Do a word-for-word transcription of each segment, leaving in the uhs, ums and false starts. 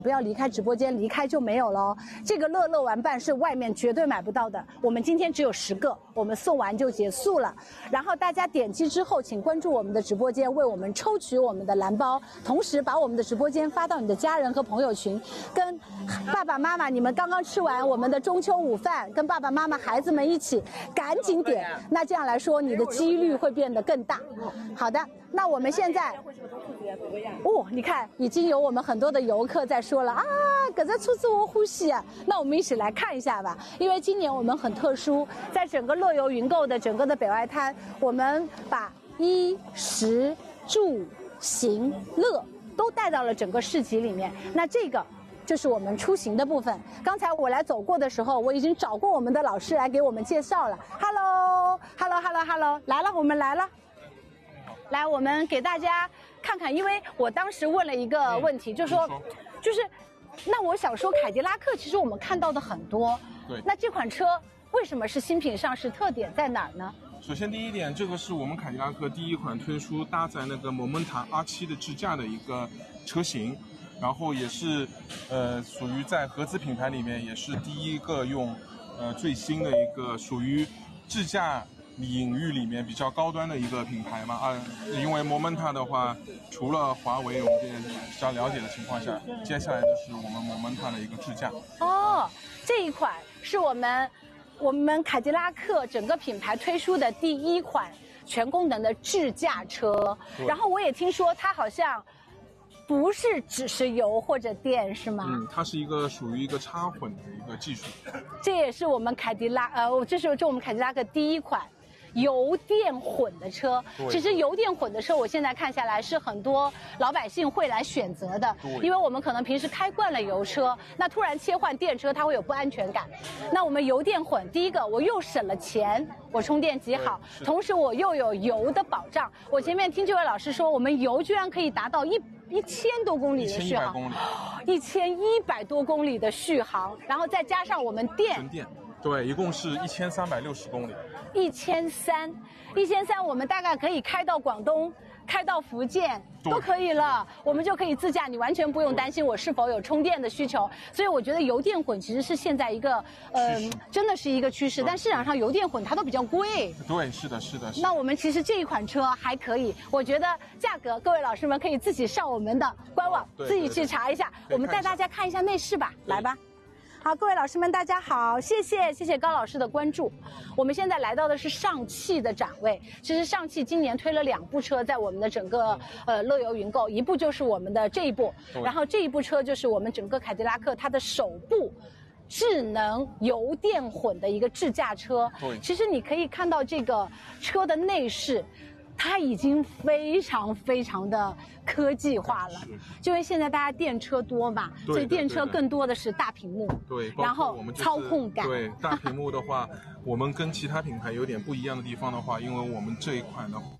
不要离开直播间，离开就没有了哦。这个乐乐玩伴是外面绝对买不到的，我们今天只有十个，我们送完就结束了。然后大家点击之后，请关注我们的直播间，为我们抽取我们的蓝包，同时把我们的直播间发到你的家人和朋友群，跟爸爸妈妈，你们刚刚吃完我们的中秋午饭，跟爸爸妈妈、孩子们一起赶紧点，那这样来说，你的几率会变得更大。好的。那我们现在，哦，你看，已经有我们很多的游客在说了啊，搿只车子我欢喜啊。那我们一起来看一下吧，因为今年我们很特殊，在整个乐游云购的整个的北外滩，我们把衣食住行乐都带到了整个市集里面。那这个就是我们出行的部分。刚才我来走过的时候，我已经找过我们的老师来给我们介绍了。Hello，Hello，Hello，Hello， 来了，我们来了。来，我们给大家看看，因为我当时问了一个问题，就说，就是，那我想说，凯迪拉克其实我们看到的很多， 对， 那这款车为什么是新品上市？特点在哪儿呢？ 首先第一点，这个是我们凯迪拉克第一款推出搭载那个摩门塔 R 七 的智驾的一个车型，然后也是，呃，属于在合资品牌里面也是第一个用，呃，最新的一个属于智驾领域里面比较高端的一个品牌嘛啊，因为摩门塔的话，除了华为我们也比较了解的情况下，接下来的是我们摩门塔的一个智驾。 哦，这一款是我们我们凯迪拉克整个品牌推出的第一款全功能的智驾车，然后我也听说它好像不是只是油或者电，是吗？ 嗯，它是一个属于一个插混的一个技术。 这也是我们凯迪拉呃，这是就我们凯迪拉克第一款油电混的车。其实油电混的车，我现在看下来是很多老百姓会来选择的，因为我们可能平时开惯了油车，那突然切换电车，它会有不安全感。那我们油电混，第一个我又省了钱，我充电极好，同时我又有油的保障。我前面听这位老师说，我们油居然可以达到一一千多公里的续航，一千一百多公里的续航，然后再加上我们电。 纯电。对，一共是一千三百六十公里， 一千三，一千三，我们大概可以开到广东，开到福建都可以了，我们就可以自驾，你完全不用担心我是否有充电的需求。所以我觉得油电混其实是现在一个，呃，真的是一个趋势。但市场上油电混它都比较贵。 对，是的，是的。是的那我们其实这一款车还可以，我觉得价格，各位老师们可以自己上我们的官网，自己去查一下。我们带大家看一下内饰吧，来吧。好，各位老师们，大家好，谢谢谢谢高老师的关注。我们现在来到的是上汽的展位。其实上汽今年推了两部车在我们的整个呃乐游云购，一部就是我们的这一部，然后这一部车就是我们整个凯迪拉克它的首部智能油电混的一个智驾车。其实你可以看到这个车的内饰，它已经非常非常的科技化了，就因为现在大家电车多嘛，所以电车更多的是大屏幕， 对， 然后操控感。 对，大屏幕的话，我们跟其他品牌有点不一样的地方的话，因为我们这一款的话，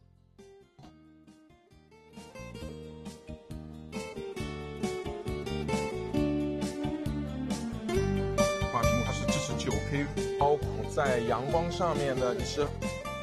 屏幕它是支持 九 K， 包括在阳光上面的一些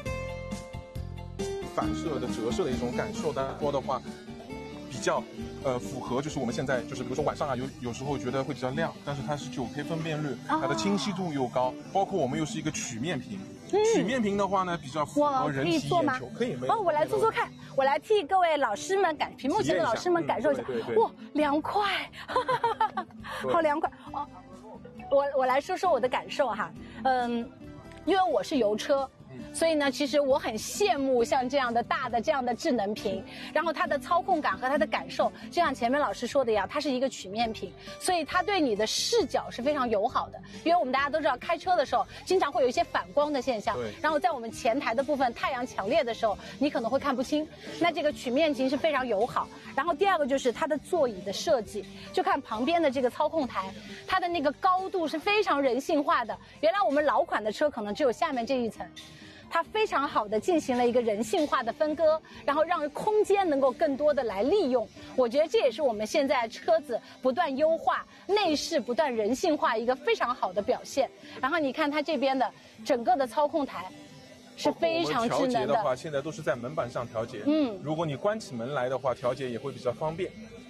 反射的折射的一种感受，当然说的话比较呃符合，就是我们现在就是比如说晚上啊，有有时候觉得会比较亮，但是它是 九 K 分辨率，它的清晰度又高，包括我们又是一个曲面屏，嗯、曲面屏的话呢比较符合人体眼球，可以没有？ 哦，我来做做看，我来替各位老师们感屏幕前的老师们感受一下， 嗯、对对对哇，凉快，好凉快哦！我我来说说我的感受哈，嗯，因为我是油车。所以呢，其实我很羡慕像这样的大的这样的智能屏，然后它的操控感和它的感受，就像前面老师说的一样，它是一个曲面屏，所以它对你的视角是非常友好的。因为我们大家都知道，开车的时候经常会有一些反光的现象，然后在我们前台的部分太阳强烈的时候，你可能会看不清。那这个曲面屏是非常友好。然后第二个就是它的座椅的设计，就看旁边的这个操控台，它的那个高度是非常人性化的。原来我们老款的车可能只有下面这一层。它非常好的进行了一个人性化的分割，然后让空间能够更多的来利用。我觉得这也是我们现在车子不断优化、内饰不断人性化一个非常好的表现。然后你看它这边的整个的操控台是非常智能的。 调节的话，现在都是在门板上调节。嗯，如果你关起门来的话，调节也会比较方便。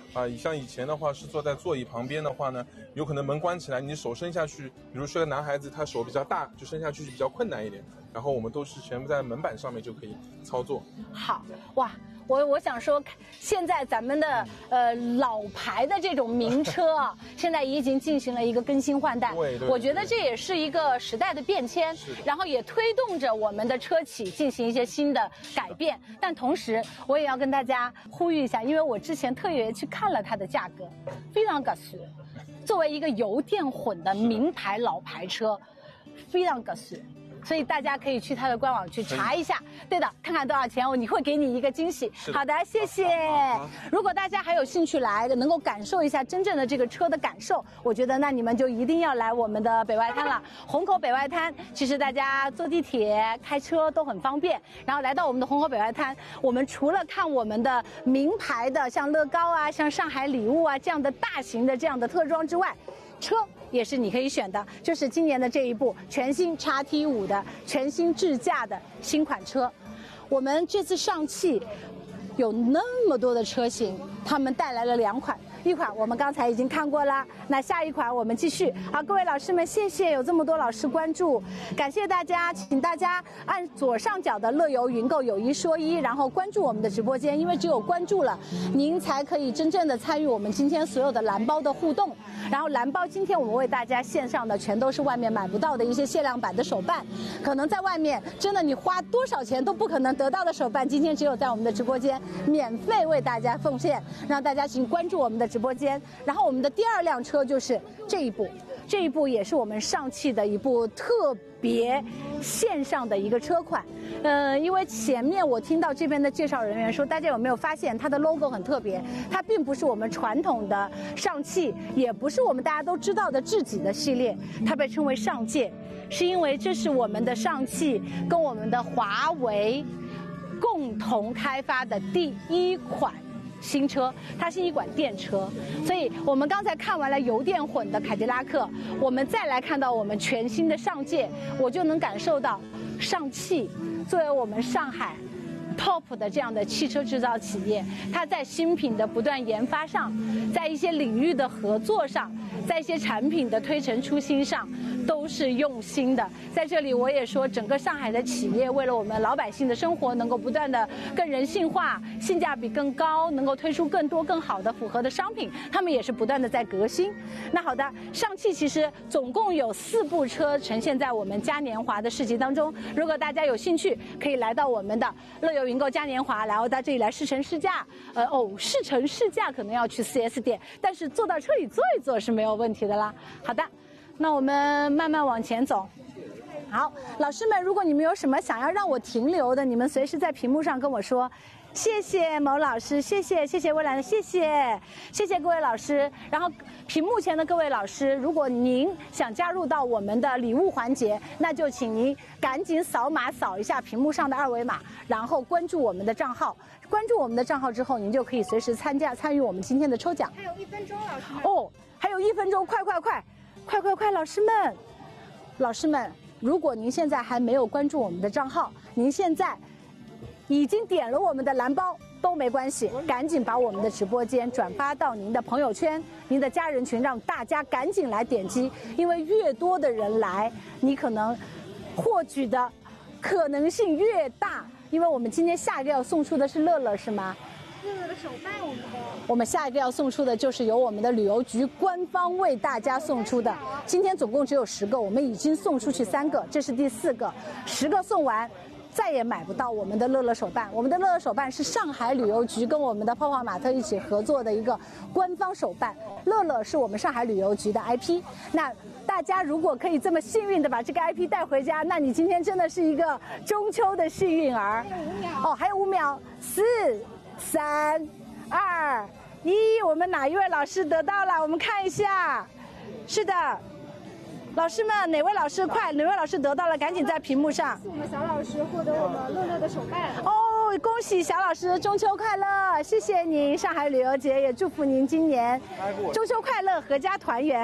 啊，像以前的话是坐在座椅旁边的话呢，有可能门关起来，你手伸下去，比如说男孩子他手比较大，就伸下去是比较困难一点。然后我们都是全部在门板上面就可以操作。 好哇。我我想说，现在咱们的呃老牌的这种名车啊，现在已经进行了一个更新换代。 对对。 我觉得这也是一个时代的变迁，然后也推动着我们的车企进行一些新的改变。但同时，我也要跟大家呼吁一下，因为我之前特别去看了它的价格，非常合适。作为一个油电混的名牌老牌车，非常合适。所以大家可以去它的官网去查一下，对的，看看多少钱，你会给你一个惊喜。好的，谢谢。如果大家还有兴趣来，能够感受一下真正的这个车的感受，我觉得那你们就一定要来我们的北外滩了。虹口北外滩，其实大家坐地铁、开车都很方便。然后来到我们的虹口北外滩，我们除了看我们的名牌的像乐高啊、像上海礼物啊这样的大型的这样的特装之外，车也是你可以选的，就是今年的这一部全新 X T 五 的全新智驾的新款车。我们这次上汽有那么多的车型，他们带来了两款，一款我们刚才已经看过了，那下一款我们继续。好，各位老师们，谢谢有这么多老师关注，感谢大家，请大家按左上角的乐游云购有一说一，然后关注我们的直播间，因为只有关注了，您才可以真正的参与我们今天所有的蓝包的互动。然后蓝包今天我们为大家线上的全都是外面买不到的一些限量版的手办，可能在外面真的你花多少钱都不可能得到的手办，今天只有在我们的直播间免费为大家奉献，让大家请关注我们的直播间。然后我们的第二辆车就是这一部，这一部也是我们上汽的一部特别线上的一个车款。呃，因为前面我听到这边的介绍人员说，大家有没有发现它的 logo 很特别？它并不是我们传统的上汽，也不是我们大家都知道的智己的系列，它被称为上界，是因为这是我们的上汽跟我们的华为共同开发的第一款新车，它是一款电车。所以我们刚才看完了油电混的凯迪拉克，我们再来看到我们全新的上界，我就能感受到上汽作为我们上海 top 的这样的汽车制造企业，它在新品的不断研发上，在一些领域的合作上，在一些产品的推陈出新上，都是用心的。在这里我也说，整个上海的企业为了我们老百姓的生活能够不断的更人性化，性价比更高，能够推出更多更好的符合的商品，他们也是不断的在革新。那好的，上汽其实总共有四部车呈现在我们嘉年华的市集当中，如果大家有兴趣，可以来到我们的乐游云购嘉年华，然后到这里来试乘试驾。呃哦，试乘试驾可能要去 四 S 店，但是坐到车里坐一坐是没有问题的啦。好的，那我们慢慢往前走。好，老师们，如果你们有什么想要让我停留的，你们随时在屏幕上跟我说。谢谢某老师，谢谢谢谢蔚蓝，谢谢谢谢各位老师。然后屏幕前的各位老师，如果您想加入到我们的礼物环节，那就请您赶紧扫码扫一下屏幕上的二维码，然后关注我们的账号。关注我们的账号之后，您就可以随时参加参与我们今天的抽奖。 还有一分钟，老师。 哦，还有一分钟，快快快，快快快，老师们，老师们，如果您现在还没有关注我们的账号，您现在已经点了我们的蓝包都没关系，赶紧把我们的直播间转发到您的朋友圈、您的家人群，让大家赶紧来点击，因为越多的人来，你可能获取的可能性越大。因为我们今天下一个要送出的是乐乐，是吗？ 乐乐的手办，我们的。 我们下一个要送出的就是由我们的旅游局官方为大家送出的，今天总共只有十个，我们已经送出去三个，这是第四个，十个送完。再也买不到我们的乐乐手办。我们的乐乐手办是上海旅游局跟我们的泡泡玛特一起合作的一个官方手办，乐乐是我们上海旅游局的 I P。那大家如果可以这么幸运的把这个 I P 带回家，那你今天真的是一个中秋的幸运儿。哦，还有五秒，四、三、二、一，我们哪一位老师得到了？我们看一下，是的。老师们，哪位老师快？哪位老师得到了？赶紧在屏幕上。 我们小老师获得我们乐乐的手办。 哦，恭喜小老师中秋快乐！谢谢您，上海旅游节也祝福您今年中秋快乐，阖家团圆。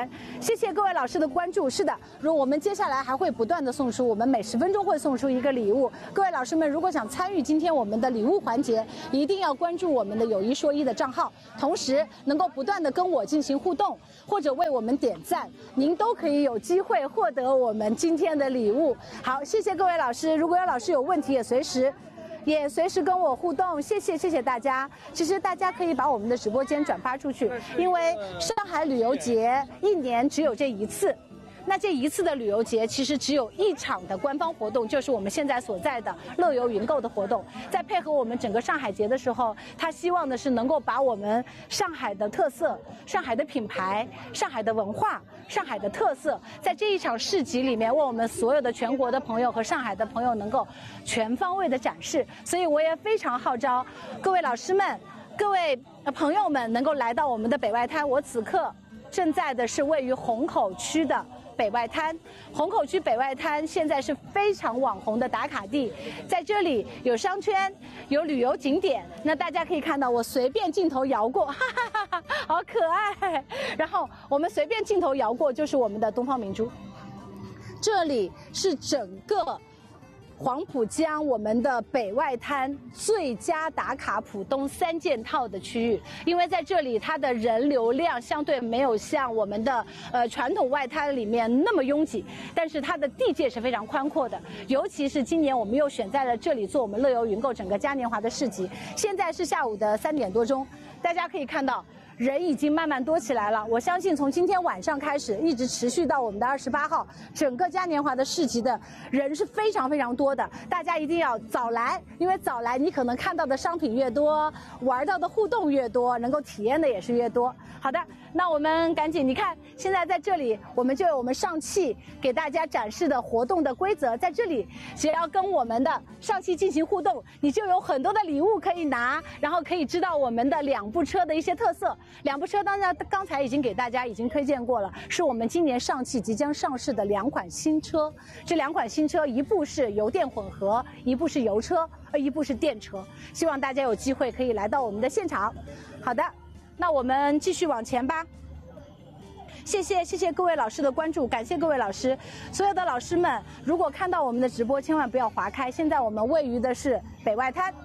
谢谢各位老师的关注。是的，如我们接下来还会不断的送出，我们每十分钟会送出一个礼物。各位老师们，如果想参与今天我们的礼物环节，一定要关注我们的有一说一的账号，同时能够不断的跟我进行互动，或者为我们点赞，您都可以有机会获得我们今天的礼物。好，谢谢各位老师。如果有老师有问题，也随时。也随时跟我互动，谢谢谢谢大家。其实大家可以把我们的直播间转发出去，因为上海旅游节一年只有这一次。那这一次的旅游节其实只有一场的官方活动，就是我们现在所在的乐游云购的活动。在配合我们整个上海节的时候，他希望的是能够把我们上海的特色、上海的品牌、上海的文化、上海的特色，在这一场市集里面，为我们所有的全国的朋友和上海的朋友能够全方位的展示。所以我也非常号召各位老师们、各位朋友们能够来到我们的北外滩。我此刻正在的是位于虹口区的北外滩。虹口区北外滩现在是非常网红的打卡地，在这里有商圈，有旅游景点。那大家可以看到，我随便镜头摇过，哈哈哈哈，好可爱。然后我们随便镜头摇过，就是我们的东方明珠。这里是整个黄浦江我们的北外滩最佳打卡浦东三件套的区域，因为在这里它的人流量相对没有像我们的呃传统外滩里面那么拥挤，但是它的地界是非常宽阔的。尤其是今年我们又选在了这里做我们乐游云购整个嘉年华的市集。现在是下午的三点多钟，大家可以看到人已经慢慢多起来了。我相信从今天晚上开始，一直持续到我们的二十八号，整个嘉年华的市集的人是非常非常多的。大家一定要早来，因为早来你可能看到的商品越多，玩到的互动越多，能够体验的也是越多。好的，那我们赶紧，你看现在在这里，我们就有我们上汽给大家展示的活动的规则，在这里只要跟我们的上汽进行互动，你就有很多的礼物可以拿，然后可以知道我们的两部车的一些特色。两部车当然刚才已经给大家已经推荐过了，是我们今年上汽即将上市的两款新车。这两款新车，一部是油电混合，一部是油车，呃，一部是电车。希望大家有机会可以来到我们的现场。好的，那我们继续往前吧。谢谢谢谢各位老师的关注，感谢各位老师。所有的老师们，如果看到我们的直播，千万不要划开。现在我们位于的是北外滩。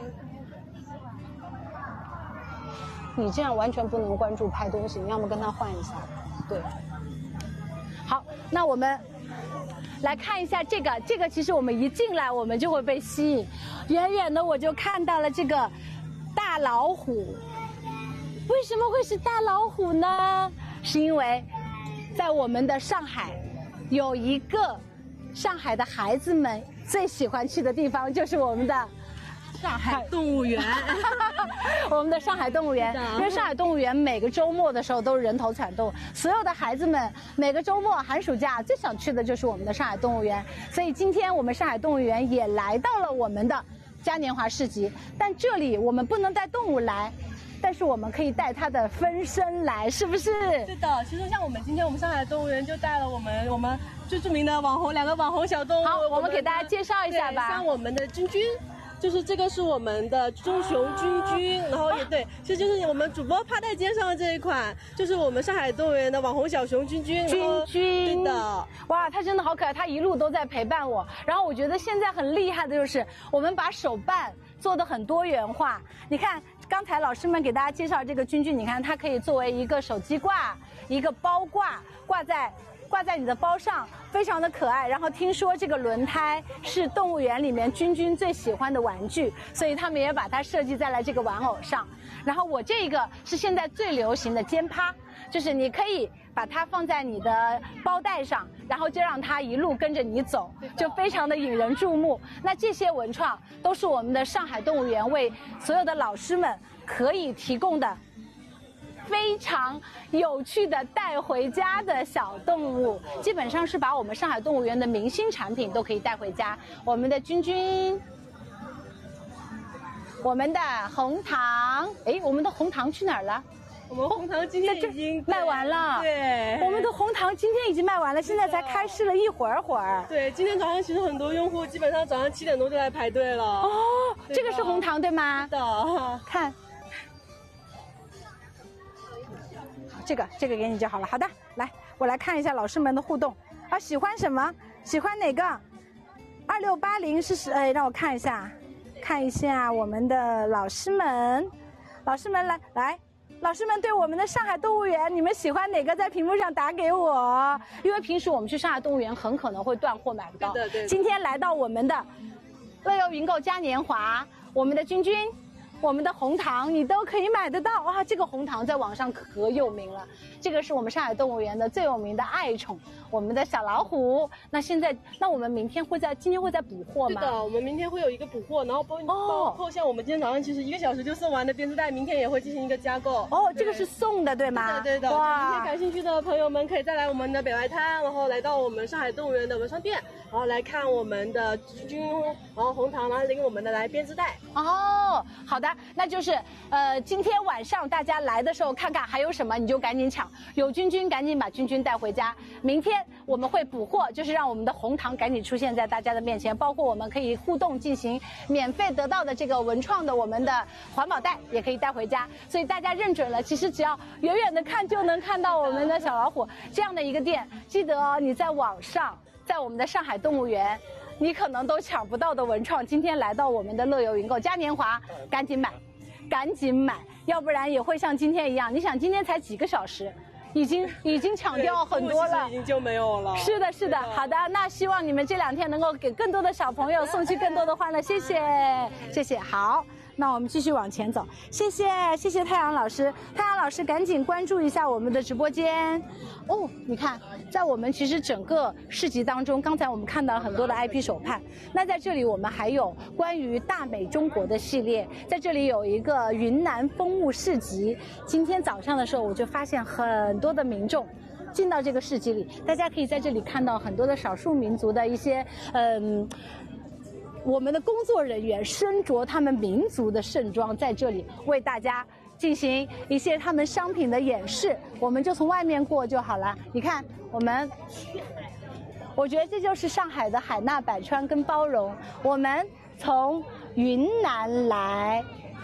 你这样完全不能关注拍东西，你要么跟他换一下。对，好，那我们来看一下这个，这个其实我们一进来我们就会被吸引，远远的我就看到了这个大老虎。为什么会是大老虎呢？是因为在我们的上海有一个上海的孩子们最喜欢去的地方，就是我们的上海动物园。 我们的上海动物园，因为上海动物园每个周末的时候都是人头攒动，所有的孩子们每个周末寒暑假最想去的就是我们的上海动物园。所以今天我们上海动物园也来到了我们的嘉年华市集，但这里我们不能带动物来，但是我们可以带它的分身来，是不是？ 是的，其实像我们今天我们上海动物园就带了我们我们最著名的网红两个网红小动物。 好，我们给大家介绍一下吧。 像我们的君君。就是这个是我们的棕熊君君，然后也对，其实就是我们主播趴在街上的这一款，就是我们上海动物园的网红小熊君君。 君君， 对的， 哇，它真的好可爱，它一路都在陪伴我。然后我觉得现在很厉害的就是我们把手办做得很多元化。你看，刚才老师们给大家介绍这个君君，你看它可以作为一个手机挂、一个包挂，挂在。挂在你的包上，非常的可爱。然后听说这个轮胎是动物园里面君君最喜欢的玩具，所以他们也把它设计在了这个玩偶上。然后我这个是现在最流行的肩趴，就是你可以把它放在你的包带上，然后就让它一路跟着你走，就非常的引人注目。那这些文创都是我们的上海动物园为所有的老师们可以提供的非常有趣的带回家的小动物，基本上是把我们上海动物园的明星产品都可以带回家。我们的君君，我们的红糖，哎，我们的红糖去哪儿了？ 我们红糖今天已经卖完了。 对， 我们的红糖今天已经卖完了，现在才开市了一会儿会儿。 对，今天早上其实很多用户基本上早上七点多就来排队了。哦， 这个是红糖对吗？ 是的， 看。 这个这个给你就好了。好的，来，我来看一下老师们的互动啊，喜欢什么？喜欢哪个？二六八零是是，哎，让我看一下，看一下我们的老师们，老师们来来。老师们对我们的上海动物园，你们喜欢哪个？在屏幕上打给我，因为平时我们去上海动物园很可能会断货买不到。 对的对的。 今天来到我们的乐游云购嘉年华，我们的君君，我们的红糖，你都可以买得到。哇，这个红糖在网上可有名了。这个是我们上海动物园的最有名的爱宠，我们的小老虎。那现在，那我们明天会在，今天会在补货吗？ 是的，我们明天会有一个补货，然后包包括像我们今天早上其实一个小时就送完的编织袋，明天也会进行一个加购。 哦，这个是送的对吗？ 对的，对的。 哇， 明天感兴趣的朋友们可以再来我们的北外滩，然后来到我们上海动物园的文创店，然后来看我们的君君，然后红糖，然后领我们的来编织袋。 哦，好的，那就是呃，今天晚上大家来的时候看看还有什么，你就赶紧抢，有君君赶紧把君君带回家。明天我们会补货，就是让我们的红糖赶紧出现在大家的面前，包括我们可以互动进行免费得到的这个文创的我们的环保袋也可以带回家。所以大家认准了，其实只要远远的看就能看到我们的小老虎这样的一个店。记得哦，你在网上，在我们的上海动物园，你可能都抢不到的文创，今天来到我们的乐游云购嘉年华，赶紧买，赶紧买，要不然也会像今天一样。你想，今天才几个小时，已经已经抢掉很多了， 已经就没有了。 是的，是的，好的，那希望你们这两天能够给更多的小朋友送去更多的欢乐，谢谢，谢谢，好。那我们继续往前走，谢谢谢谢太阳老师，太阳老师赶紧关注一下我们的直播间哦。你看，在我们其实整个市集当中，刚才我们看到很多的 I P 手帕，那在这里我们还有关于大美中国的系列，在这里有一个云南风物市集。今天早上的时候，我就发现很多的民众进到这个市集里，大家可以在这里看到很多的少数民族的一些嗯。我们的工作人员身着他们民族的盛装，在这里为大家进行一些他们商品的演示，我们就从外面过就好了。你看，我们，我觉得这就是上海的海纳百川跟包容。我们从云南来，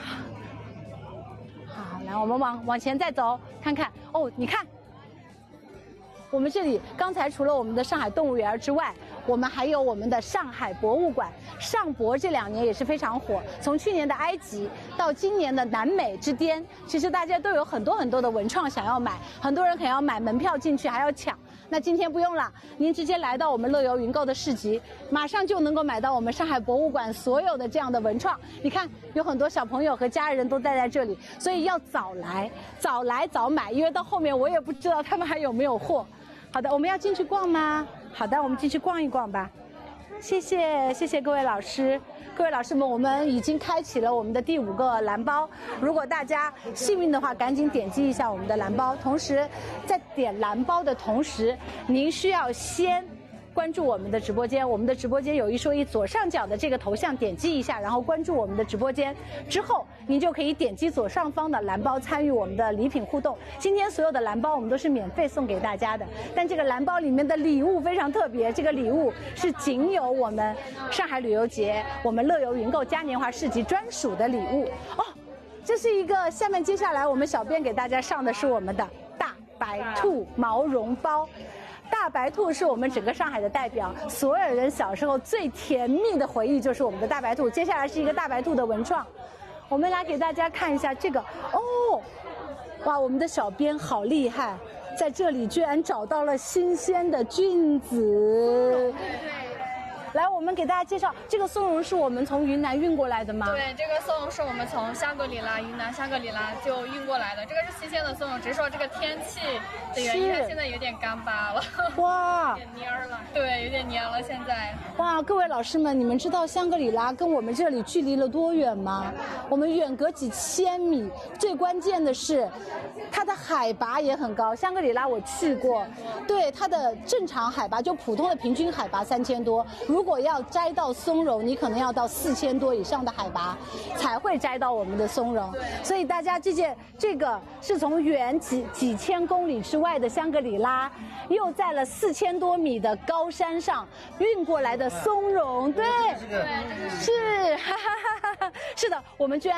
好，来，我们往往前再走，看看哦，你看。我们这里刚才除了我们的上海动物园之外，我们还有我们的上海博物馆。上博这两年也是非常火，从去年的埃及到今年的南美之巅，其实大家都有很多很多的文创想要买，很多人可能要买门票进去还要抢。那今天不用了，您直接来到我们乐游云购的市集，马上就能够买到我们上海博物馆所有的这样的文创。你看，有很多小朋友和家人都待在这里，所以要早来，早来早买，因为到后面我也不知道他们还有没有货。好的，我们要进去逛吗？好的，我们进去逛一逛吧。谢谢，谢谢各位老师，各位老师们，我们已经开启了我们的第五个蓝包。如果大家幸运的话，赶紧点击一下我们的蓝包。同时，在点蓝包的同时，您需要先关注我们的直播间，我们的直播间有一说一，左上角的这个头像点击一下，然后关注我们的直播间之后，您就可以点击左上方的蓝包参与我们的礼品互动。今天所有的蓝包我们都是免费送给大家的，但这个蓝包里面的礼物非常特别，这个礼物是仅有我们上海旅游节、我们乐游云购嘉年华市集专属的礼物哦。这是一个，下面接下来我们小编给大家上的是我们的大白兔毛绒包。大白兔是我们整个上海的代表，所有人小时候最甜蜜的回忆就是我们的大白兔。接下来是一个大白兔的文创，我们来给大家看一下这个哦，哇，我们的小编好厉害，在这里居然找到了新鲜的菌子。来，我们给大家介绍，这个松茸是我们从云南运过来的吗？ 对，这个松茸是我们从香格里拉，云南香格里拉就运过来的。这个是新鲜的松茸，只是说这个天气的原因，它现在有点干巴了。哇，有点蔫了。对，有点黏了现在。 哇，各位老师们，你们知道香格里拉跟我们这里距离了多远吗？我们远隔几千米。最关键的是，它的海拔也很高。香格里拉我去过，对，它的正常海拔就普通的平均海拔三千多。如如果要摘到松茸，你可能要到四千多以上的海拔才会摘到我们的松茸。所以大家这件这个是从远几几千公里之外的香格里拉，又在了四千多米的高山上运过来的松茸。对，对，是，哈哈哈哈，是的，我们居然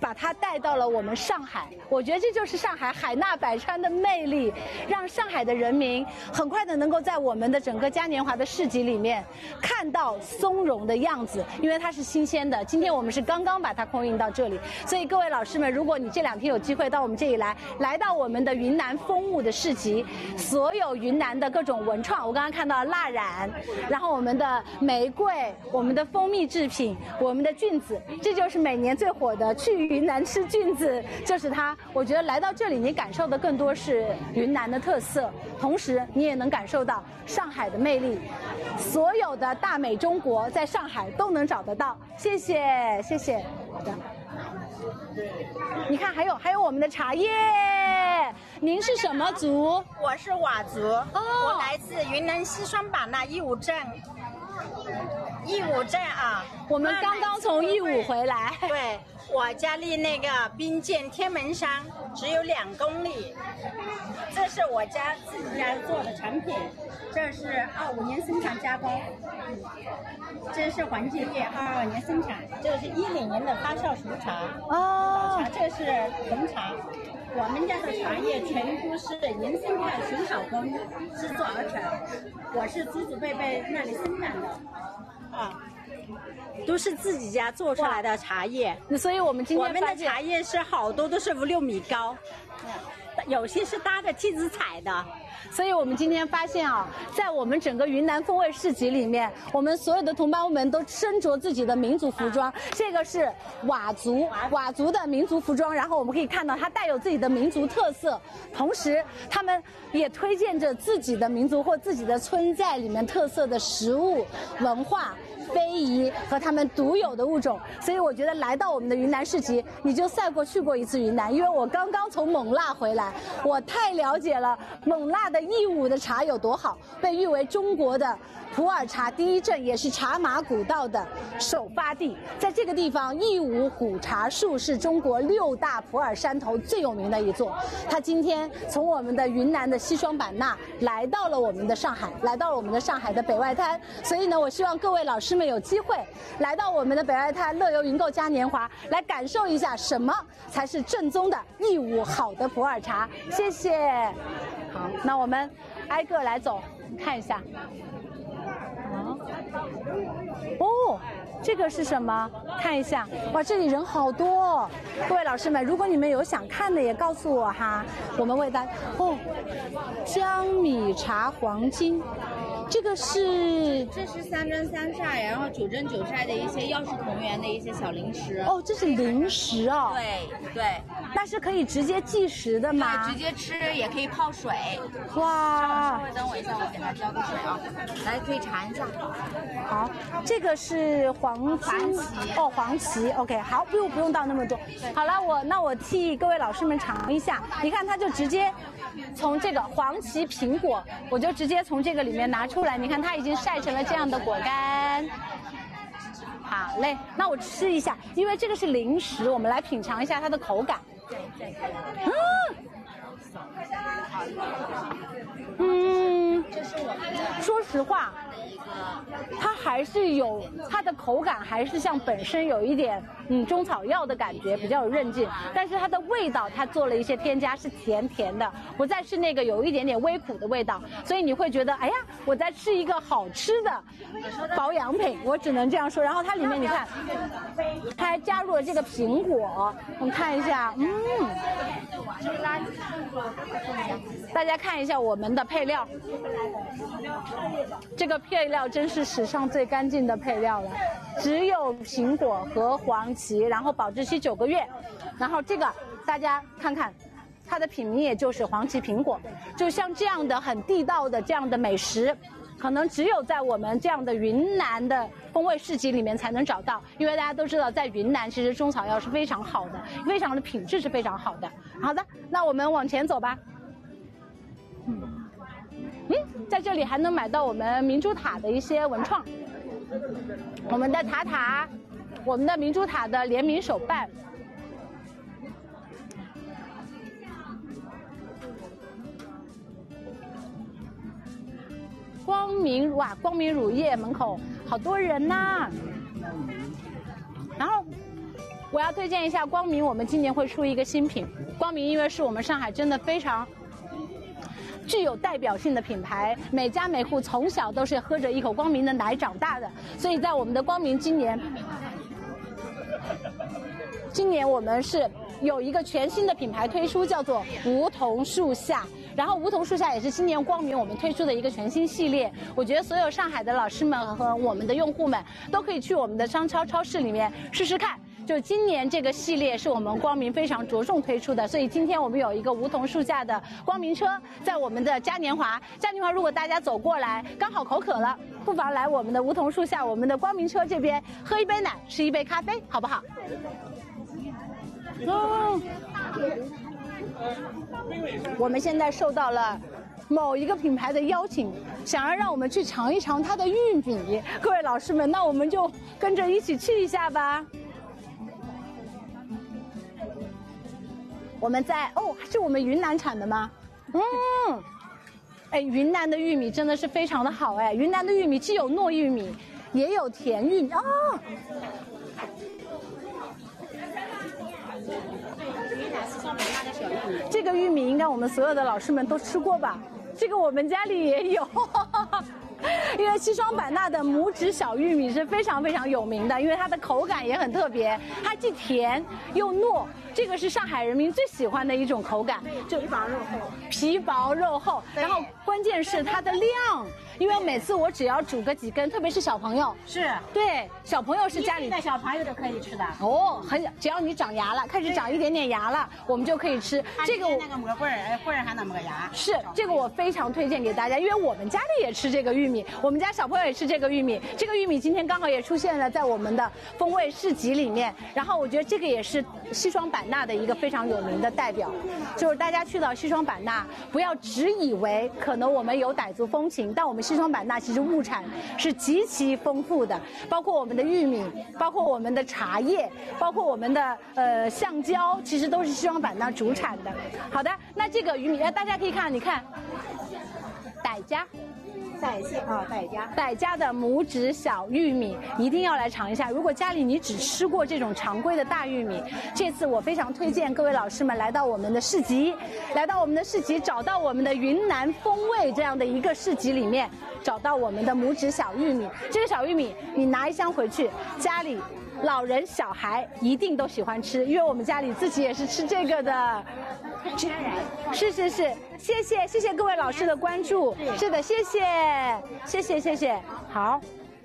把它带到了我们上海。我觉得这就是上海海纳百川的魅力，让上海的人民很快的能够在我们的整个嘉年华的市集里面看到松茸的样子，因为它是新鲜的。今天我们是刚刚把它空运到这里，所以各位老师们，如果你这两天有机会到我们这里来，来到我们的云南风物的市集，所有云南的各种文创，我刚刚看到蜡染，然后我们的玫瑰，我们的蜂蜜制品，我们的菌子，这就是每年最火的去云南吃菌子，就是它。我觉得来到这里，你感受的更多是云南的特色，同时你也能感受到上海的魅力。所有的大美中国在上海都能找得到。谢谢，谢谢。好的。你看，还有还有我们的茶叶。您是什么族？ 我是佤族，哦、我来自云南西双版纳义乌镇。义乌镇啊， 我们刚刚从义乌回来。 对，我家离那个滨涧天门山只有两公里。这是我家自己家做的产品，这是二五年生产加工，这是黄金叶二二年生产，这是一零年的发酵熟茶。哦，老茶，这是红茶。我们家的茶叶全都是原生态纯手工制作而成，我是祖祖辈辈那里生产的，啊，都是自己家做出来的茶叶。 所以我们今天我们的茶叶是好多都是五六米高，有些是搭着梯子踩的。 所以我们今天发现啊，在我们整个云南风味市集里面，我们所有的同胞们都身着自己的民族服装。这个是佤族佤族的民族服装，然后我们可以看到它带有自己的民族特色，同时他们也推荐着自己的民族或自己的村寨里面特色的食物文化。非遗和他们独有的物种，所以我觉得来到我们的云南市集，你就赛过去过一次云南，因为我刚刚从勐腊回来，我太了解了勐腊的义乌的茶有多好，被誉为中国的普洱茶第一镇，也是茶马古道的首发地。在这个地方，义乌古茶树是中国六大普洱山头最有名的一座。它今天从我们的云南的西双版纳来到了我们的上海，来到了我们的上海的北外滩。所以呢，我希望各位老师们有机会来到我们的北外滩乐游云购嘉年华，来感受一下什么才是正宗的义乌好的普洱茶。谢谢。好，那我们挨个来走，看一下。哦，这个是什么？看一下，哇，这里人好多哦！各位老师们，如果你们有想看的，也告诉我哈，我们为大家。哦，江米茶黄金。这个是， 这是三蒸三晒，然后九蒸九晒的一些药食同源的一些小零食。 哦，这是零食哦。 对对， 那是可以直接计时的吗？ 对，直接吃也可以泡水。 哇！ 稍微等我一下，我给它浇个水啊。来，可以尝一下。 好，这个是黄黄芪。 哦，黄芪。OK， 好，不用不用倒那么多。好了，我那我替各位老师们尝一下。你看，它就直接从这个黄芪苹果，我就直接从这个里面拿出来。你看，它已经晒成了这样的果干。好嘞，那我吃一下，因为这个是零食，我们来品尝一下它的口感。嗯，嗯，说实话，它还是有它的口感，还是像本身有一点嗯中草药的感觉，比较有韧劲。但是它的味道，它做了一些添加，是甜甜的，不再是那个有一点点微苦的味道，所以你会觉得，哎呀，我在吃一个好吃的保养品，我只能这样说。然后它里面你看，它还加入了这个苹果，我们看一下，嗯，大家看一下我们的配料，这个配料真是史上最干净的配料了，只有苹果和黄芪，然后保质期九个月，然后这个大家看看。它的品名也就是黄芪苹果，就像这样的很地道的这样的美食，可能只有在我们这样的云南的风味市集里面才能找到，因为大家都知道，在云南其实中草药是非常好的，非常的品质是非常好的。好的，那我们往前走吧。嗯，嗯，在这里还能买到我们明珠塔的一些文创，我们的塔塔，我们的明珠塔的联名手办。光明哇，光明乳业门口好多人呐、然后我要推荐一下光明，我们今年会出一个新品。光明因为是我们上海真的非常具有代表性的品牌，每家每户从小都是喝着一口光明的奶长大的，所以在我们的光明今年，今年我们是有一个全新的品牌推出，叫做梧桐树下。然后梧桐树下也是今年光明我们推出的一个全新系列，我觉得所有上海的老师们和我们的用户们都可以去我们的商超超市里面试试看。就今年这个系列是我们光明非常着重推出的，所以今天我们有一个梧桐树下的光明车，在我们的嘉年华。嘉年华如果大家走过来，刚好口渴了，不妨来我们的梧桐树下，我们的光明车这边喝一杯奶，吃一杯咖啡，好不好？嗯。我们现在受到了某一个品牌的邀请，想要让我们去尝一尝它的玉米。各位老师们，那我们就跟着一起去一下吧。我们在哦，是我们云南产的吗？嗯，哎，云南的玉米真的是非常的好哎，云南的玉米既有糯玉米，也有甜玉米哦。这个玉米应该我们所有的老师们都吃过吧？这个我们家里也有，因为西双版纳的拇指小玉米是非常非常有名的，因为它的口感也很特别，它既甜又糯，这个是上海人民最喜欢的一种口感，就皮薄肉厚，皮薄肉厚，然后关键是它的量。因为每次我只要煮个几根，特别是小朋友， 是对小朋友是家里的小朋友都可以吃的哦，很只要你长牙了，开始长一点点牙了，我们就可以吃。这个那个蘑棍儿，棍儿还那么个牙， 是这个我非常推荐给大家，因为我们家里也吃这个玉米，我们家小朋友也吃这个玉米。这个玉米今天刚好也出现了在我们的风味市集里面，然后我觉得这个也是西双版纳的一个非常有名的代表，就是大家去到西双版纳，不要只以为可能我们有傣族风情，但我们西双版纳其实物产是极其丰富的，包括我们的玉米，包括我们的茶叶，包括我们的呃橡胶，其实都是西双版纳主产的。好的，那这个玉米，大家可以看，你看，傣家。 傣系啊，傣家， 傣家的拇指小玉米一定要来尝一下。如果家里你只吃过这种常规的大玉米，这次我非常推荐各位老师们来到我们的市集，来到我们的市集，找到我们的云南风味这样的一个市集里面，找到我们的拇指小玉米。这个小玉米你拿一箱回去，家里老人小孩一定都喜欢吃，因为我们家里自己也是吃这个的。是是是，谢谢谢谢各位老师的关注。是的，谢谢谢谢谢谢，好。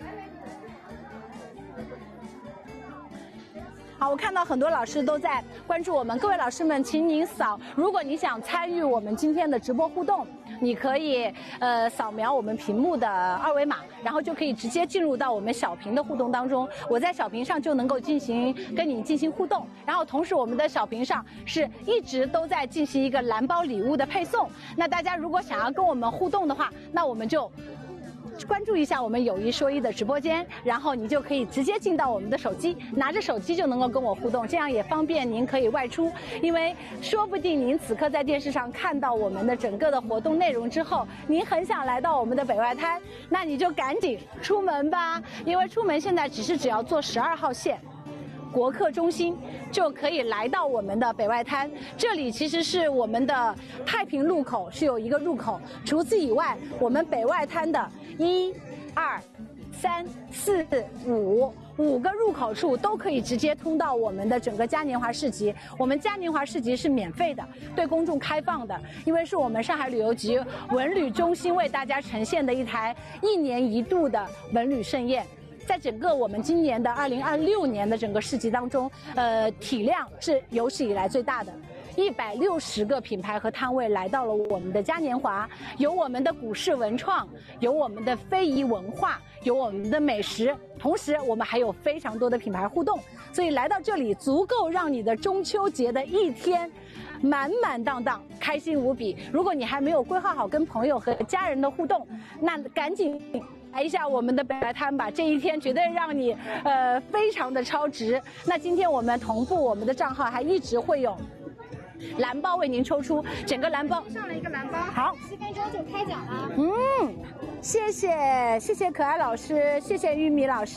好，我看到很多老师都在关注我们，各位老师们，请您扫，如果你想参与我们今天的直播互动，你可以呃扫描我们屏幕的二维码，然后就可以直接进入到我们小屏的互动当中，我在小屏上就能够进行跟你进行互动，然后同时我们的小屏上是一直都在进行一个蓝包礼物的配送，那大家如果想要跟我们互动的话，那我们就关注一下我们有一说一的直播间，然后你就可以直接进到我们的手机，拿着手机就能够跟我互动，这样也方便您可以外出，因为说不定您此刻在电视上看到我们的整个的活动内容之后，您很想来到我们的北外滩，那你就赶紧出门吧，因为出门现在只是只要坐十二号线国客中心就可以来到我们的北外滩，这里其实是我们的太平路口是有一个入口，除此以外，我们北外滩的一、二、三、四、五五个入口处都可以直接通到我们的整个嘉年华市集。我们嘉年华市集是免费的，对公众开放的，因为是我们上海旅游局文旅中心为大家呈现的一台一年一度的文旅盛宴。在整个我们今年的二零二六年的整个市集当中，呃，体量是有史以来最大的，一百六十个品牌和摊位来到了我们的嘉年华，有我们的古式文创，有我们的非遗文化，有我们的美食，同时我们还有非常多的品牌互动，所以来到这里足够让你的中秋节的一天满满当当，开心无比。如果你还没有规划好跟朋友和家人的互动，那赶紧来一下我们的北外滩吧，这一天绝对让你呃非常的超值。那今天我们同步我们的账号还一直会有蓝包为您抽出，整个蓝包上了一个蓝包， 好， 七分钟就开奖了。 嗯，谢谢谢谢可爱老师，谢谢玉米老师，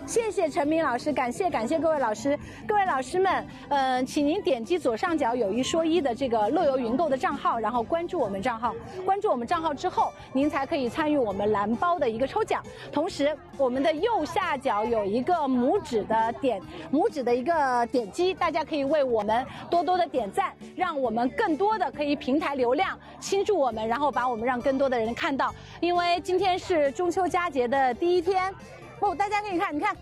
谢谢陈明老师，感谢感谢各位老师，各位老师们，嗯、呃，请您点击左上角有一说一的这个乐游云购的账号，然后关注我们账号，关注我们账号之后，您才可以参与我们蓝包的一个抽奖。同时，我们的右下角有一个拇指的点，拇指的一个点击，大家可以为我们多多的点赞，让我们更多的可以平台流量倾注我们，然后把我们让更多的人看到。因为今天是中秋佳节的第一天。哦，大家可以看，你看，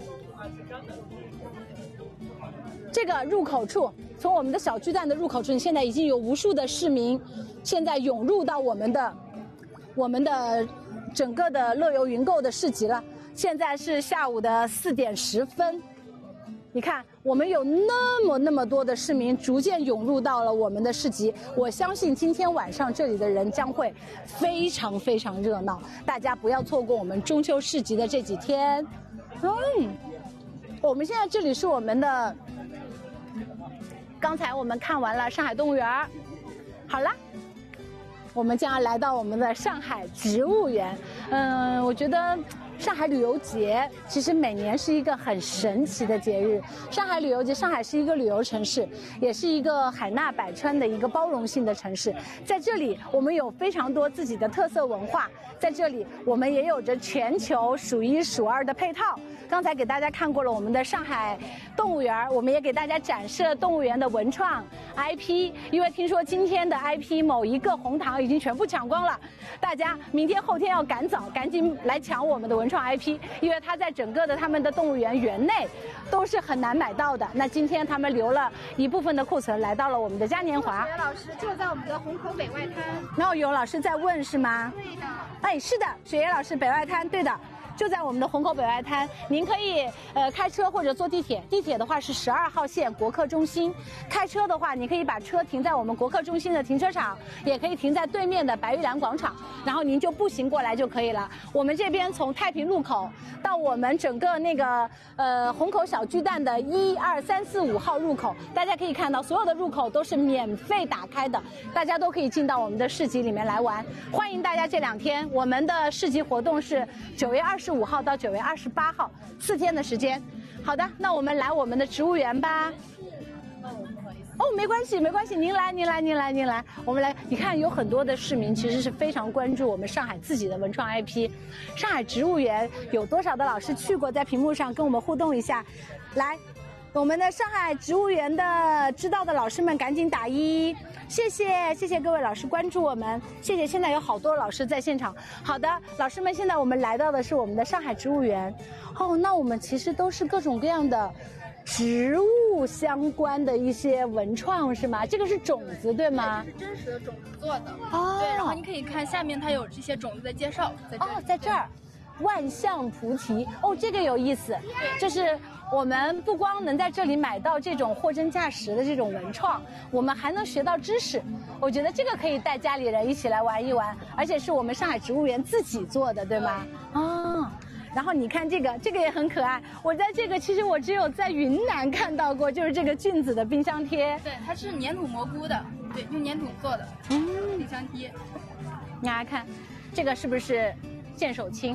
这个入口处，从我们的小巨蛋的入口处，现在已经有无数的市民，现在涌入到我们的，我们的整个的乐游云购的市集了。现在是下午的四点十分，你看，我们有那么那么多的市民逐渐涌入到了我们的市集，我相信今天晚上这里的人将会非常非常热闹，大家不要错过我们中秋市集的这几天。嗯，我们现在这里是我们的，刚才我们看完了上海动物园，好了，我们将要来到我们的上海植物园。嗯，我觉得上海旅游节其实每年是一个很神奇的节日。上海旅游节，上海是一个旅游城市，也是一个海纳百川的一个包容性的城市。在这里，我们有非常多自己的特色文化，在这里我们也有着全球数一数二的配套。刚才给大家看过了我们的上海动物园，我们也给大家展示了动物园的文创 I P， 因为听说今天的 I P 某一个红糖已经全部抢光了，大家明天后天要赶早，赶紧来抢我们的文创 I P， 因为它在整个的他们的动物园园内都是很难买到的。那今天他们留了一部分的库存，来到了我们的嘉年华。 雪老师就在我们的虹口北外滩。 然后有老师在问是吗？ 对的。 哎，是的，雪野老师北外滩，对的。就在我们的虹口北外滩，您可以呃开车或者坐地铁。地铁的话是十二号线国客中心，开车的话你可以把车停在我们国客中心的停车场，也可以停在对面的白玉兰广场，然后您就步行过来就可以了。我们这边从太平路口到我们整个那个呃虹口小巨蛋的一二三四五号入口，大家可以看到所有的入口都是免费打开的，大家都可以进到我们的市集里面来玩。欢迎大家这两天，我们的市集活动是九月二十五号到九月二十八号，四天的时间。好的，那我们来我们的植物园吧。哦，没关系，没关系，您来，您来，您来，您来，我们来。你看，有很多的市民其实是非常关注我们上海自己的文创 I P。上海植物园有多少的老师去过？在屏幕上跟我们互动一下。来，我们的上海植物园的知道的老师们赶紧打一，谢谢谢谢各位老师关注我们，谢谢。现在有好多老师在现场。好的，老师们，现在我们来到的是我们的上海植物园。哦，那我们其实都是各种各样的植物相关的一些文创是吗？这个是种子对吗？ 这是真实的种子做的。 哦， 对，然后你可以看下面它有这些种子的介绍，在这。 哦，在这儿。万象菩提，哦，这个有意思，就是我们不光能在这里买到这种货真价实的这种文创，我们还能学到知识。我觉得这个可以带家里人一起来玩一玩，而且是我们上海植物园自己做的，对吗？哦。然后你看这个，这个也很可爱。我在这个其实我只有在云南看到过，就是这个菌子的冰箱贴。 对，它是粘土蘑菇的，对，用粘土做的。嗯，冰箱贴。 大家看，这个是不是剑手青？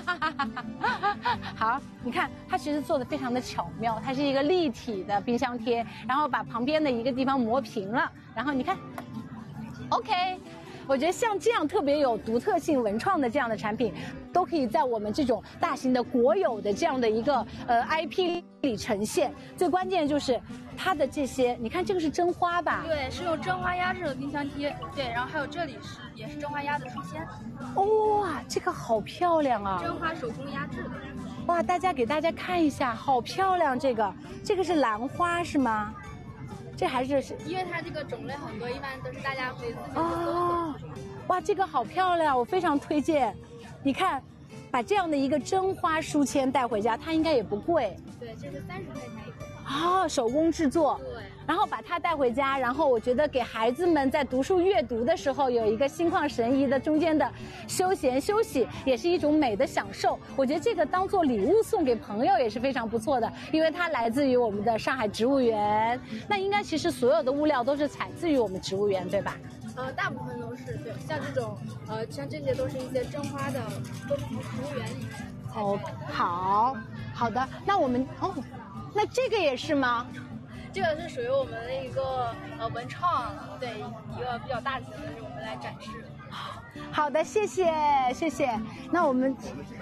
好，你看它其实做的非常的巧妙，它是一个立体的冰箱贴，然后把旁边的一个地方磨平了，然后你看 ，OK。我觉得像这样特别有独特性文创的这样的产品，都可以在我们这种大型的国有的这样的一个呃 I P 里呈现。最关键就是它的这些，你看这个是真花吧？ 对，是用真花压制的冰箱贴。对，然后还有这里是也是真花压的书签。 哇，这个好漂亮啊！ 真花手工压制的。 哇，大家给大家看一下，好漂亮！这个这个是兰花是吗？这还是是， 因为它这个种类很多，一般都是大家会自己搜索。 哦，哇，这个好漂亮，我非常推荐。你看，把这样的一个真花书签带回家，它应该也不贵。 对，这是三十块钱一个。 哦，手工制作。 对。 然后把它带回家，然后我觉得给孩子们在读书阅读的时候有一个心旷神怡的中间的休闲休息，也是一种美的享受。我觉得这个当做礼物送给朋友也是非常不错的，因为它来自于我们的上海植物园。那应该其实所有的物料都是采自于我们植物园，对吧？ 呃，大部分都是对，像这种呃，像这些都是一些真花的，都是从植物园里面采摘的。 哦，好。 好的，那我们哦，那这个也是吗？ 这个是属于我们的一个呃文创，对，一个比较大型的，我们来展示。 好的，谢谢谢谢。那我们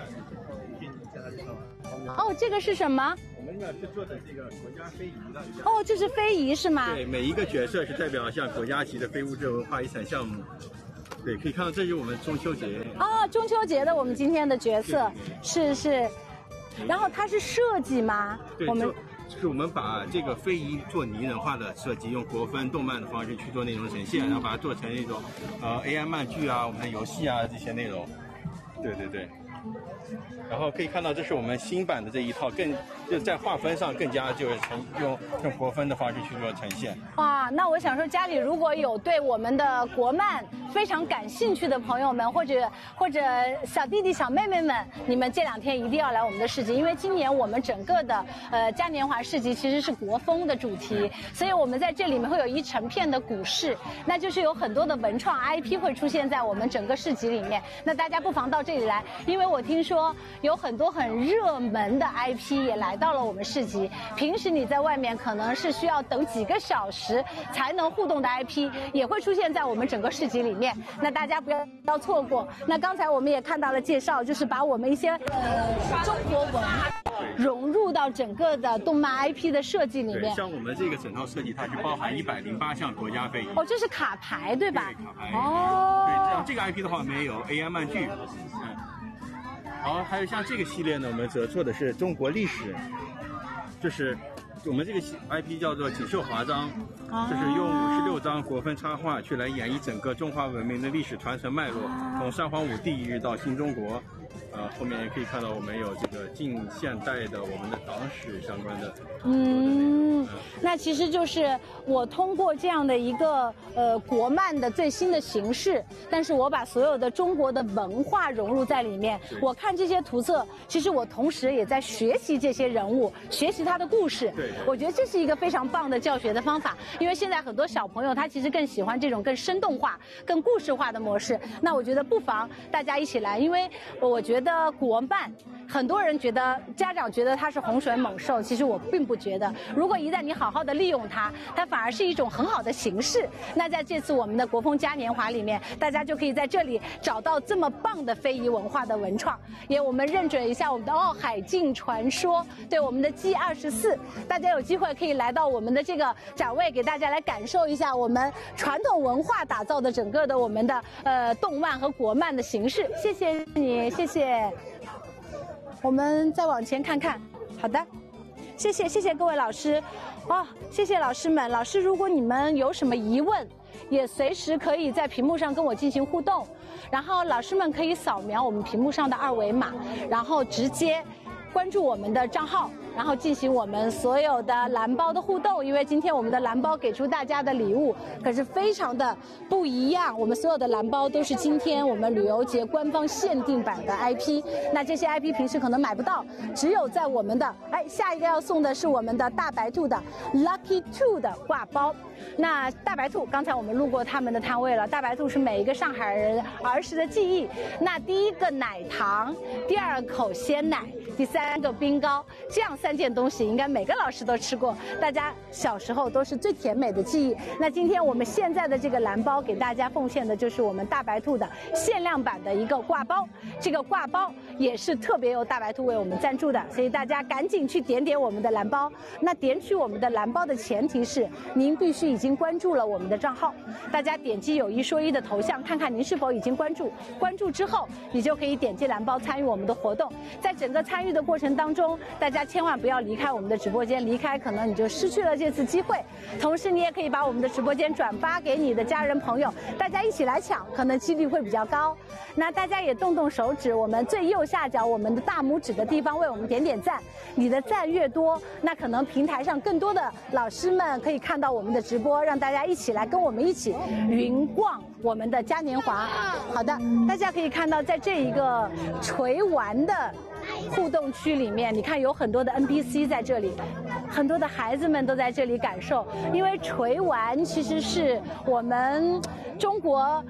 哦，这个是什么？ 我们呢是做的这个国家非遗的。 哦，这是非遗是吗？ 对，每一个角色是代表像国家级的非物质文化遗产项目。对，可以看到这是我们中秋节。 哦，中秋节的我们今天的角色是是，然后它是设计吗？ 对， 我们就是我们把这个非遗做拟人化的设计，用国风动漫的方式去做内容呈现，然后把它做成那种呃 A I 漫剧啊、我们的游戏啊这些内容。对对对。然后可以看到，这是我们新版的这一套，更就在划分上更加就是呈用用国风的方式去做呈现。 哇，那我想说，家里如果有对我们的国漫非常感兴趣的朋友们，或者或者小弟弟小妹妹们，你们这两天一定要来我们的市集，因为今年我们整个的呃嘉年华市集其实是国风的主题，所以我们在这里面会有一成片的股市，那就是有很多的文创 I P 会出现在我们整个市集里面。那大家不妨到这里来，因为我听说有很多很热门的 I P 也来到了我们市集。平时你在外面可能是需要等几个小时才能互动的 I P， 也会出现在我们整个市集里面。那大家不要要错过。那刚才我们也看到了介绍，就是把我们一些呃中国文化融入到整个的动漫 I P 的设计里面。 对，像我们这个整套设计，它是包含一百零八项国家非遗。 哦，这是卡牌对吧？ 对，卡牌。 哦。 对，像这个 I P 的话，我们也有 A I 漫剧。嗯。然后还有像这个系列呢，我们则做的是中国历史，就是我们这个 I P 叫做锦绣华章，就是用五十六张国风插画去来演绎整个中华文明的历史传承脉络，从三皇五帝一直到新中国。呃，后面也可以看到我们有这个近现代的我们的党史相关的。 嗯，那其实就是我通过这样的一个呃国漫的最新的形式，但是我把所有的中国的文化融入在里面。我看这些图册，其实我同时也在学习这些人物，学习他的故事。 对， 我觉得这是一个非常棒的教学的方法，因为现在很多小朋友他其实更喜欢这种更生动化、更故事化的模式。那我觉得不妨大家一起来，因为我觉得。的国漫，很多人觉得家长觉得它是洪水猛兽，其实我并不觉得。如果一旦你好好的利用它，它反而是一种很好的形式。那在这次我们的国风嘉年华里面，大家就可以在这里找到这么棒的非遗文化的文创。也我们认准一下我们的哦海境传说，对我们的 G 二十四，大家有机会可以来到我们的这个展位，给大家来感受一下我们传统文化打造的整个的我们的呃动漫和国漫的形式。谢谢你，谢谢。我们再往前看看，好的，谢谢谢谢各位老师，哦，谢谢老师们。老师，如果你们有什么疑问，也随时可以在屏幕上跟我进行互动，然后老师们可以扫描我们屏幕上的二维码，然后直接关注我们的账号，然后进行我们所有的蓝包的互动。因为今天我们的蓝包给出大家的礼物可是非常的不一样，我们所有的蓝包都是今天我们旅游节官方限定版的 I P， 那这些 I P 平时可能买不到，只有在我们的哎下一个要送的是我们的大白兔的 Lucky Two 的挂包。那大白兔刚才我们路过他们的摊位了，大白兔是每一个上海人儿时的记忆。那第一个奶糖，第二口鲜奶，第三个冰糕，这样三件东西应该每个老师都吃过，大家小时候都是最甜美的记忆。那今天我们现在的这个蓝包给大家奉献的就是我们大白兔的限量版的一个挂包，这个挂包也是特别由大白兔为我们赞助的，所以大家赶紧去点点我们的蓝包。那点取我们的蓝包的前提是您必须已经关注了我们的账号，大家点击有一说一的头像，看看您是否已经关注，关注之后你就可以点击蓝包参与我们的活动。在整个参与的过程当中，大家千万不要离开我们的直播间，离开可能你就失去了这次机会。同时你也可以把我们的直播间转发给你的家人朋友，大家一起来抢，可能几率会比较高。那大家也动动手指，我们最右下角我们的大拇指的地方为我们点点赞，你的赞越多，那可能平台上更多的老师们可以看到我们的直播，让大家一起来跟我们一起云逛我们的嘉年华。好的，大家可以看到在这一个锤玩的互动区里面，你看有很多的 N P C 在这里，很多的孩子们都在这里感受。因为锤玩其实是我们中国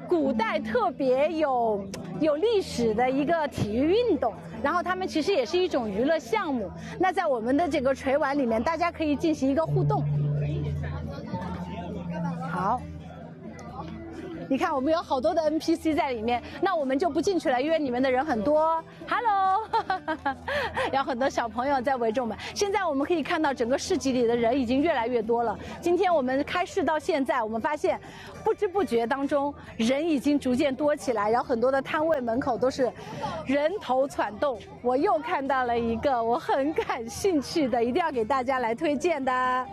古代特别有有历史的一个体育运动，然后他们其实也是一种娱乐项目。那在我们的这个锤碗里面，大家可以进行一个互动。好。你看，我们有好多的 N P C 在里面，那我们就不进去了，因为里面的人很多。Hello， 有很多小朋友在围着我们。现在我们可以看到，整个市集里的人已经越来越多了。今天我们开市到现在，我们发现，不知不觉当中，人已经逐渐多起来，然后很多的摊位门口都是人头攒动。我又看到了一个我很感兴趣的，一定要给大家来推荐的。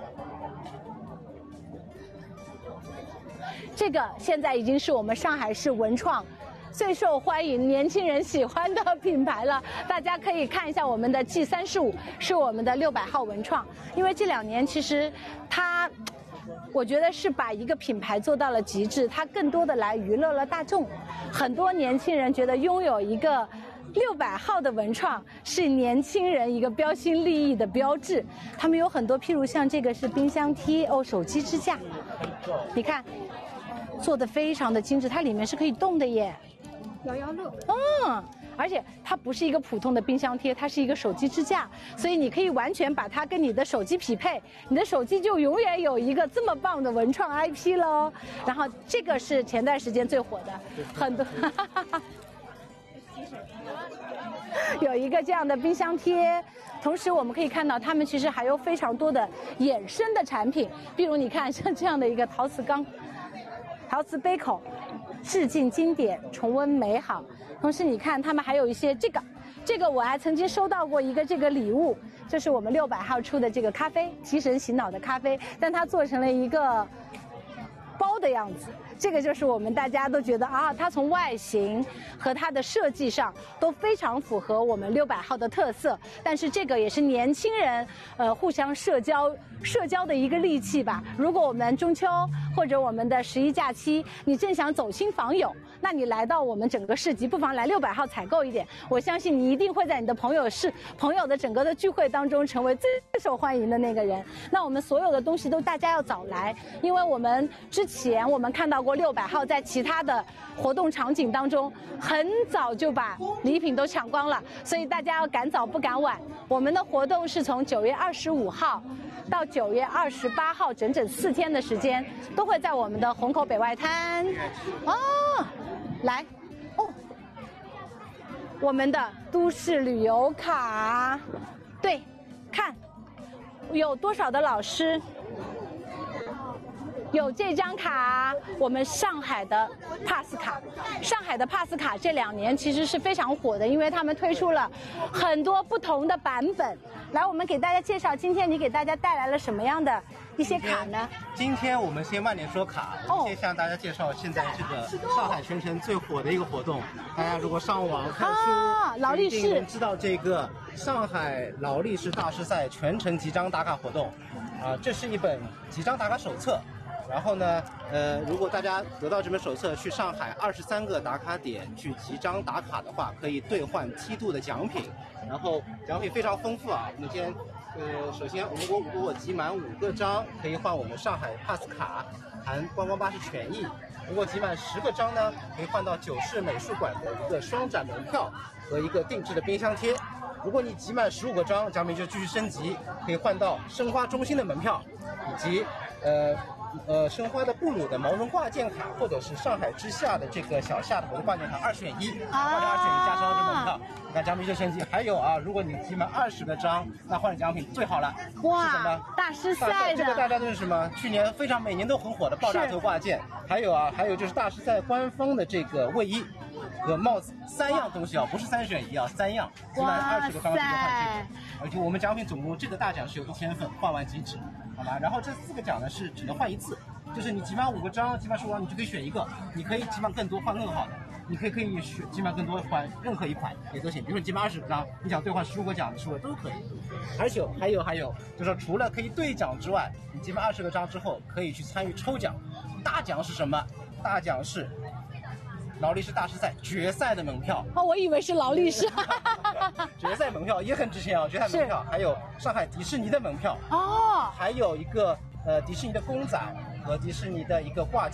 这个现在已经是我们上海市文创最受欢迎、年轻人喜欢的品牌了。大家可以看一下我们的 G 三十五，是我们的六百号文创。因为这两年其实它，我觉得是把一个品牌做到了极致，它更多的来娱乐了大众。很多年轻人觉得拥有一个六百号的文创是年轻人一个标新立异的标志。他们有很多，譬如像这个是冰箱贴哦，手机支架，你看。做的非常的精致，它里面是可以动的耶， 摇摇乐。 嗯，而且它不是一个普通的冰箱贴，它是一个手机支架，所以你可以完全把它跟你的手机匹配，你的手机就永远有一个这么棒的文创 I P 喽。然后这个是前段时间最火的，很多。有一个这样的冰箱贴，同时我们可以看到他们其实还有非常多的衍生的产品，比如你看像这样的一个陶瓷缸。陶瓷杯口，致敬经典，重温美好。同时，你看他们还有一些这个，这个我还曾经收到过一个这个礼物，这是我们六百号出的这个咖啡，提神醒脑的咖啡，但它做成了一个包的样子。这个就是我们大家都觉得啊，它从外形和它的设计上都非常符合我们六百号的特色。但是这个也是年轻人呃互相社交社交的一个利器吧。如果我们中秋或者我们的十一假期，你正想走亲访友，那你来到我们整个市集，不妨来六百号采购一点。我相信你一定会在你的朋友是朋友的整个的聚会当中成为最受欢迎的那个人。那我们所有的东西都大家要早来，因为我们之前我们看到过六百号在其他的活动场景当中很早就把礼品都抢光了，所以大家要赶早不赶晚。我们的活动是从九月二十五号到九月二十八号，整整四天的时间，都会在我们的虹口北外滩。哦，来，哦，我们的都市旅游卡，对，看有多少的老师有这张卡，我们上海的 Pass 卡，上海的 Pass 卡这两年其实是非常火的，因为他们推出了很多不同的版本。来，我们给大家介绍，今天你给大家带来了什么样的一些卡呢？ 今天我们先万年说卡，我们先向大家介绍现在这个上海全城最火的一个活动。大家如果上网看书， 啊、劳力士一定能知道这个上海劳力士大师赛全程集章打卡活动。啊，这是一本集章打卡手册。然后呢，呃，如果大家得到这本手册，去上海二十三个打卡点去集章打卡的话，可以兑换梯度的奖品。然后奖品非常丰富啊！我们今天，呃，首先如果如果集满五个章，可以换我们上海 Pass 卡，含观光巴士权益。如果集满十个章呢，可以换到九市美术馆的一个双展门票和一个定制的冰箱贴。如果你集满十五个章，奖品就继续升级，可以换到申花中心的门票，以及呃。呃，申花的布鲁的毛绒挂件卡，或者是上海之夏的这个小夏的毛绒挂件卡，二选一，换成二选一加上这门票，你看奖品就升级。还有啊，如果你集满二十个章，那换的奖品最好了。 哇， 是什么？ 大师赛的。 这个大家都是什么？去年非常每年都很火的爆炸头挂件。还有啊，还有就是大师赛官方的这个卫衣和帽子，三样东西啊，不是三选一啊，三样，集满二十个章就换这个。而且我们奖品总共这个大奖是有一千份，换完即止。好吧，然后这四个奖呢是只能换一次，就是你集满五个章，集满十五章，你就可以选一个，你可以集满更多换更好的，你可以可以选集满更多换任何一款也都行。比如说你集满二十个章，你想兑换十五个奖的十五都可以。而且还有还有，就是说除了可以兑奖之外，你集满二十个章之后可以去参与抽奖。大奖是什么？大奖是劳力士大师赛决赛的门票。 哦，我以为是劳力士。 决赛门票也很值钱啊！决赛门票，还有上海迪士尼的门票哦， 还有一个呃迪士尼的公仔和迪士尼的一个挂件，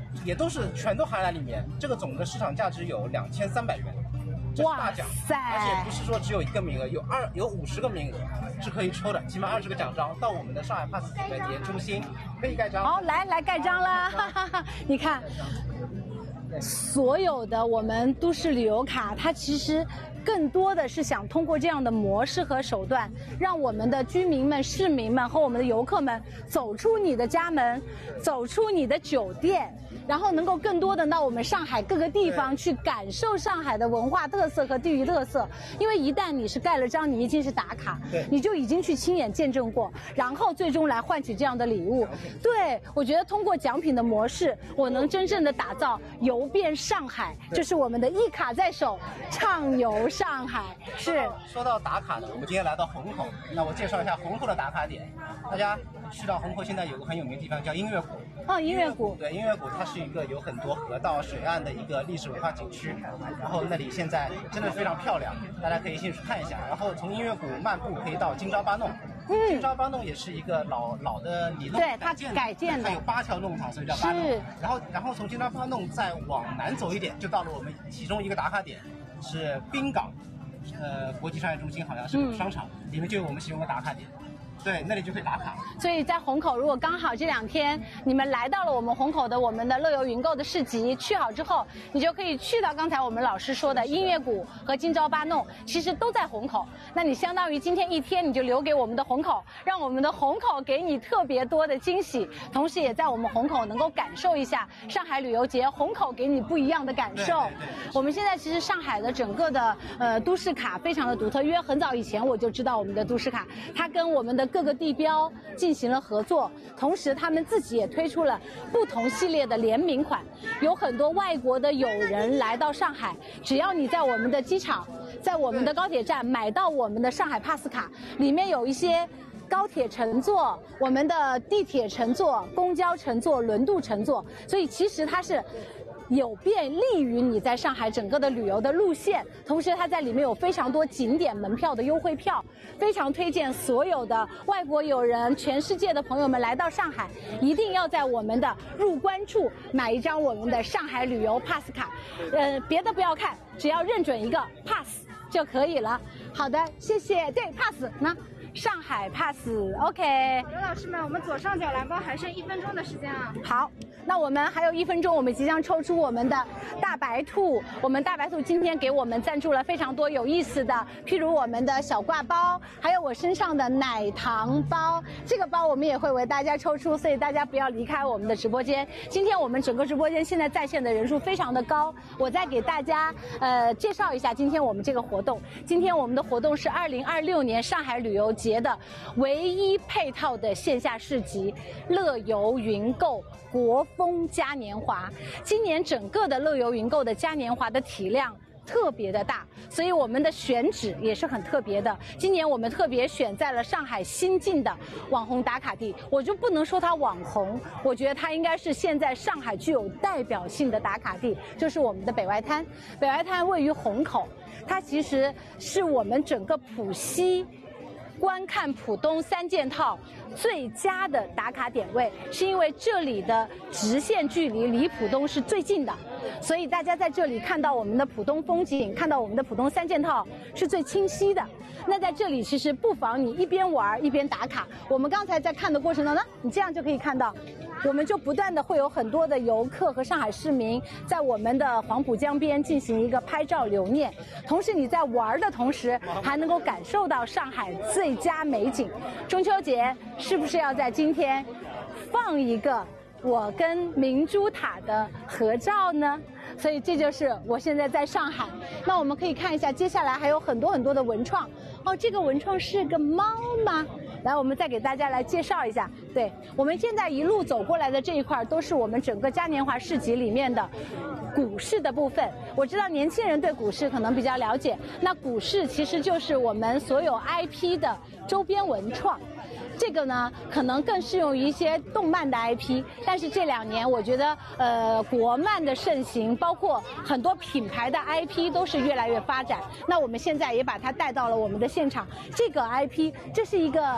也都是全都含在里面。这个总的市场价值有两千三百元，这是大奖，而且不是说只有一个名额，有二有五十个名额是可以抽的，起码二十个奖章，到我们的上海 Pass 体验中心可以盖章。 好，来来盖章啦！哈哈哈，你看。所有的我们都市旅游卡，它其实更多的是想通过这样的模式和手段，让我们的居民们、市民们和我们的游客们走出你的家门，走出你的酒店，然后能够更多的到我们上海各个地方去感受上海的文化特色和地域特色。因为一旦你是盖了章，你已经是打卡，你就已经去亲眼见证过，然后最终来换取这样的礼物。对，我觉得通过奖品的模式，我能真正的打造游遍上海，就是我们的一卡在手，畅游上海。是。 说到打卡的，我们今天来到虹口，那我介绍一下虹口的打卡点。大家去到虹口，现在有个很有名的地方叫音乐谷。 哦，音乐谷。 对，音乐谷它是一个有很多河道、水岸的一个历史文化景区，然后那里现在真的非常漂亮，大家可以进去看一下。然后从音乐谷漫步可以到金朝八弄。嗯，金朝八弄也是一个老老的里弄， 对，它改建的， 它有八条弄堂，所以叫八弄。是。然后，然后从金朝八弄再往南走一点，就到了我们其中一个打卡点，是滨港，呃，国际商业中心，好像是个商场，嗯、里面就有我们其中的打卡点。对，那里就可以打卡。 所以在虹口，如果刚好这两天你们来到了我们虹口的我们的乐游云购的市集，去好之后，你就可以去到刚才我们老师说的音乐谷和金朝八弄，其实都在虹口。那你相当于今天一天你就留给我们的虹口，让我们的虹口给你特别多的惊喜，同时也在我们虹口能够感受一下上海旅游节，虹口给你不一样的感受。我们现在其实上海的整个的呃都市卡非常的独特，因为很早以前我就知道我们的都市卡，它跟我们的各个地标进行了合作，同时他们自己也推出了不同系列的联名款。有很多外国的友人来到上海，只要你在我们的机场，在我们的高铁站买到我们的上海 Pass 卡，里面有一些高铁乘坐、我们的地铁乘坐、公交乘坐、轮渡乘坐，所以其实它是有便利于你在上海整个的旅游的路线，同时它在里面有非常多景点门票的优惠票，非常推荐所有的外国友人、全世界的朋友们来到上海，一定要在我们的入关处买一张我们的上海旅游 Pass 卡，呃，别的不要看，只要认准一个 Pass 就可以了。好的，谢谢。对 Pass 呢？上海 Pass，OK。 刘老师们，我们左上角蓝包还剩一分钟的时间啊。 好，那我们还有一分钟，我们即将抽出我们的大白兔。我们大白兔今天给我们赞助了非常多有意思的，譬如我们的小挂包，还有我身上的奶糖包。这个包我们也会为大家抽出，所以大家不要离开我们的直播间。今天我们整个直播间现在在线的人数非常的高，我再给大家呃介绍一下今天我们这个活动。今天我们的活动是二零二六年上海旅游节的唯一配套的线下市集——乐游云购国风嘉年华。今年整个的乐游云购的嘉年华的体量特别的大，所以我们的选址也是很特别的。今年我们特别选在了上海新晋的网红打卡地，我就不能说它网红，我觉得它应该是现在上海具有代表性的打卡地，就是我们的北外滩。北外滩位于虹口，它其实是我们整个浦西观看浦东三件套最佳的打卡点位，是因为这里的直线距离离浦东是最近的，所以大家在这里看到我们的浦东风景，看到我们的浦东三件套是最清晰的。那在这里其实不妨你一边玩一边打卡。我们刚才在看的过程当中，你这样就可以看到，我们就不断的会有很多的游客和上海市民在我们的黄浦江边进行一个拍照留念，同时你在玩的同时还能够感受到上海最佳美景。中秋节是不是要在今天放一个我跟明珠塔的合照呢？所以这就是我现在在上海。那我们可以看一下，接下来还有很多很多的文创。哦，这个文创是个猫吗？来，我们再给大家来介绍一下。对，我们现在一路走过来的这一块都是我们整个嘉年华市集里面的股市的部分。我知道年轻人对股市可能比较了解，那股市其实就是我们所有 I P 的周边文创。这个呢，可能更适用于一些动漫的 I P， 但是这两年我觉得，呃，国漫的盛行，包括很多品牌的 I P 都是越来越发展。那我们现在也把它带到了我们的现场。这个 I P， 这是一个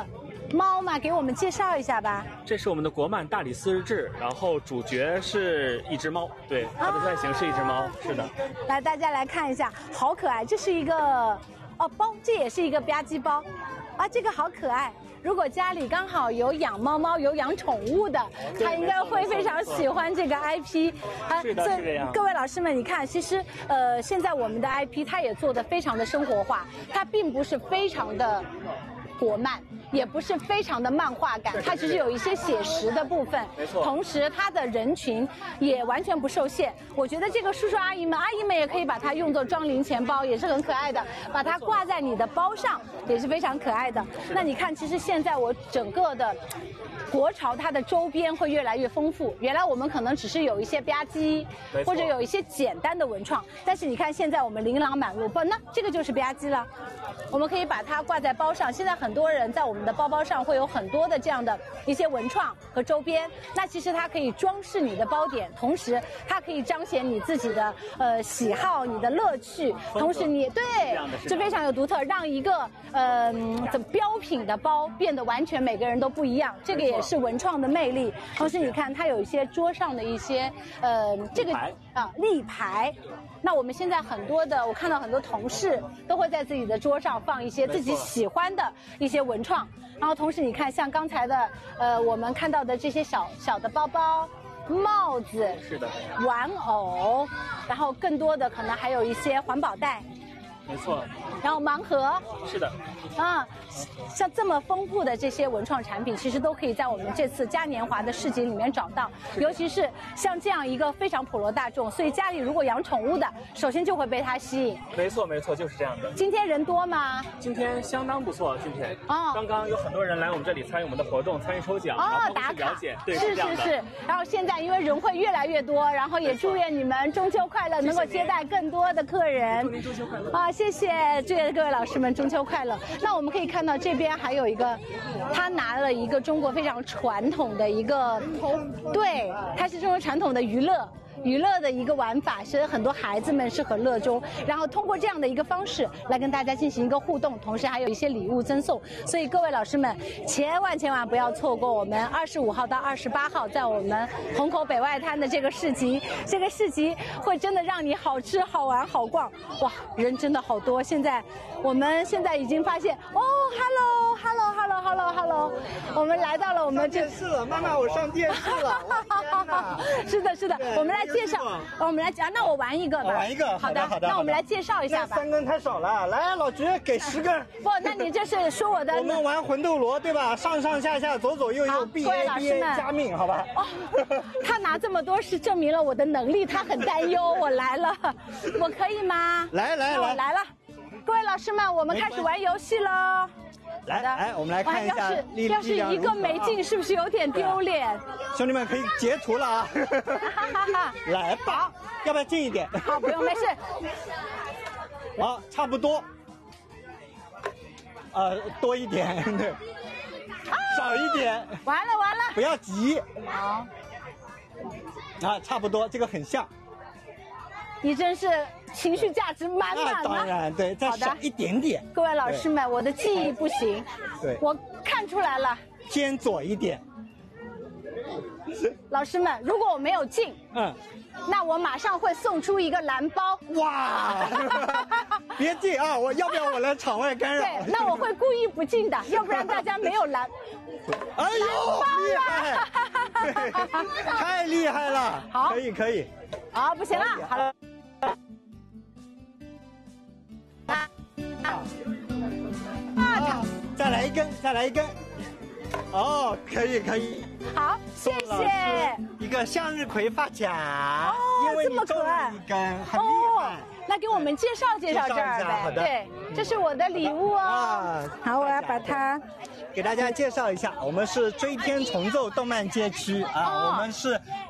猫嘛，给我们介绍一下吧。 这是我们的国漫大理寺日志，然后主角是一只猫，对，它的外形是一只猫，是的。 来，大家来看一下，好可爱，这是一个哦包，这也是一个吧唧包，啊，这个好可爱。如果家里刚好有养猫猫、有养宠物的，他应该会非常喜欢这个 I P。 啊，是的，是这样。 各位老师们，你看，其实呃，现在我们的 I P 它也做得非常的生活化，它并不是非常的国漫。也不是非常的漫画感，它只是有一些写实的部分， 没错。 同时，它的人群也完全不受限。我觉得这个叔叔阿姨们，阿姨们也可以把它用作装零钱包，也是很可爱的。把它挂在你的包上，也是非常可爱的。那你看，其实现在我整个的国潮，它的周边会越来越丰富。原来我们可能只是有一些吧唧，或者有一些简单的文创，但是你看现在我们琳琅满目，不，那这个就是吧唧了。我们可以把它挂在包上。现在很多人在我们的包包上会有很多的这样的一些文创和周边，那其实它可以装饰你的包点，同时它可以彰显你自己的呃喜好、你的乐趣，同时你对这非常有独特，让一个呃怎么标品的包变得完全每个人都不一样，这个也是文创的魅力。同时你看它有一些桌上的一些呃这个啊立牌。那我们现在很多的，我看到很多同事都会在自己的桌上放一些自己喜欢的一些文创，然后同时你看，像刚才的，呃，我们看到的这些小小的包包、帽子， 是的， 玩偶，然后更多的可能还有一些环保袋。 没错， 然后盲盒， 是的， 啊，像这么丰富的这些文创产品，其实都可以在我们这次嘉年华的市集里面找到。尤其是像这样一个非常普罗大众，所以家里如果养宠物的，首先就会被它吸引。 没错，没错，就是这样的。 今天人多吗？ 今天相当不错，今天哦， 刚刚有很多人来我们这里参与我们的活动，参与抽奖， 哦，打卡， 对， 是是是。然后现在因为人会越来越多，然后也祝愿你们中秋快乐，能够接待更多的客人。 祝您中秋快乐啊！谢谢，祝愿各位老师们中秋快乐。那我们可以看到这边还有一个，他拿了一个中国非常传统的一个，对，它是中国传统的娱乐。娱乐的一个玩法，是很多孩子们是很热衷，然后通过这样的一个方式来跟大家进行一个互动，同时还有一些礼物赠送。所以各位老师们，千万千万不要错过我们二十五号到二十八号在我们虹口北外滩的这个市集，这个市集会真的让你好吃、好玩、好逛。哇，人真的好多！现在我们现在已经发现，哦 ，hello，hello，hello，hello，hello， 我们来到了我们这电视了，妈妈，我上电视了。 是的，是的，我们来介绍，我们来讲，那我玩一个吧。 玩一个， 好的， 好的。 那我们来介绍一下吧。 三根太少了，来，老菊给十根。 不，那你这是说我的。 我们玩魂斗罗，对吧？上上下下，左左右右 ，B A B A 加命，好吧？ 哦，他拿这么多是证明了我的能力，他很担忧。我来了，我可以吗？ 来来来， 我来了。各位老师们，我们开始玩游戏喽。 来来，我们来看一下。 要是一个没进，是不是有点丢脸？ 兄弟们可以截图了啊！来吧，要不要近一点？ 好，不用，没事。 好，差不多。呃，多一点，对。少一点。 完了完了。 不要急。 好。 啊，差不多，这个很像。 你真是情绪价值满满啊！ 当然，对，再少一点点。 各位老师们，我的记忆不行， 对， 我看出来了。 偏左一点。 老师们，如果我没有进， 嗯， 那我马上会送出一个蓝包。 哇！别进啊！我要不要我来场外干扰？ 对，那我会故意不进的，要不然大家没有蓝。 哎呦，厉害！太厉害了！ 好， 可以可以。 好，不行了，好了。 啊！再来一根，再来一根。哦，可以可以。 好，谢谢。 一个向日葵发卡。 哦，这么可爱。 一根，很厉害。 那给我们介绍介绍这儿呗。对，这是我的礼物哦。好，我要把它给大家介绍一下，我们是追天重奏动漫街区啊，我们是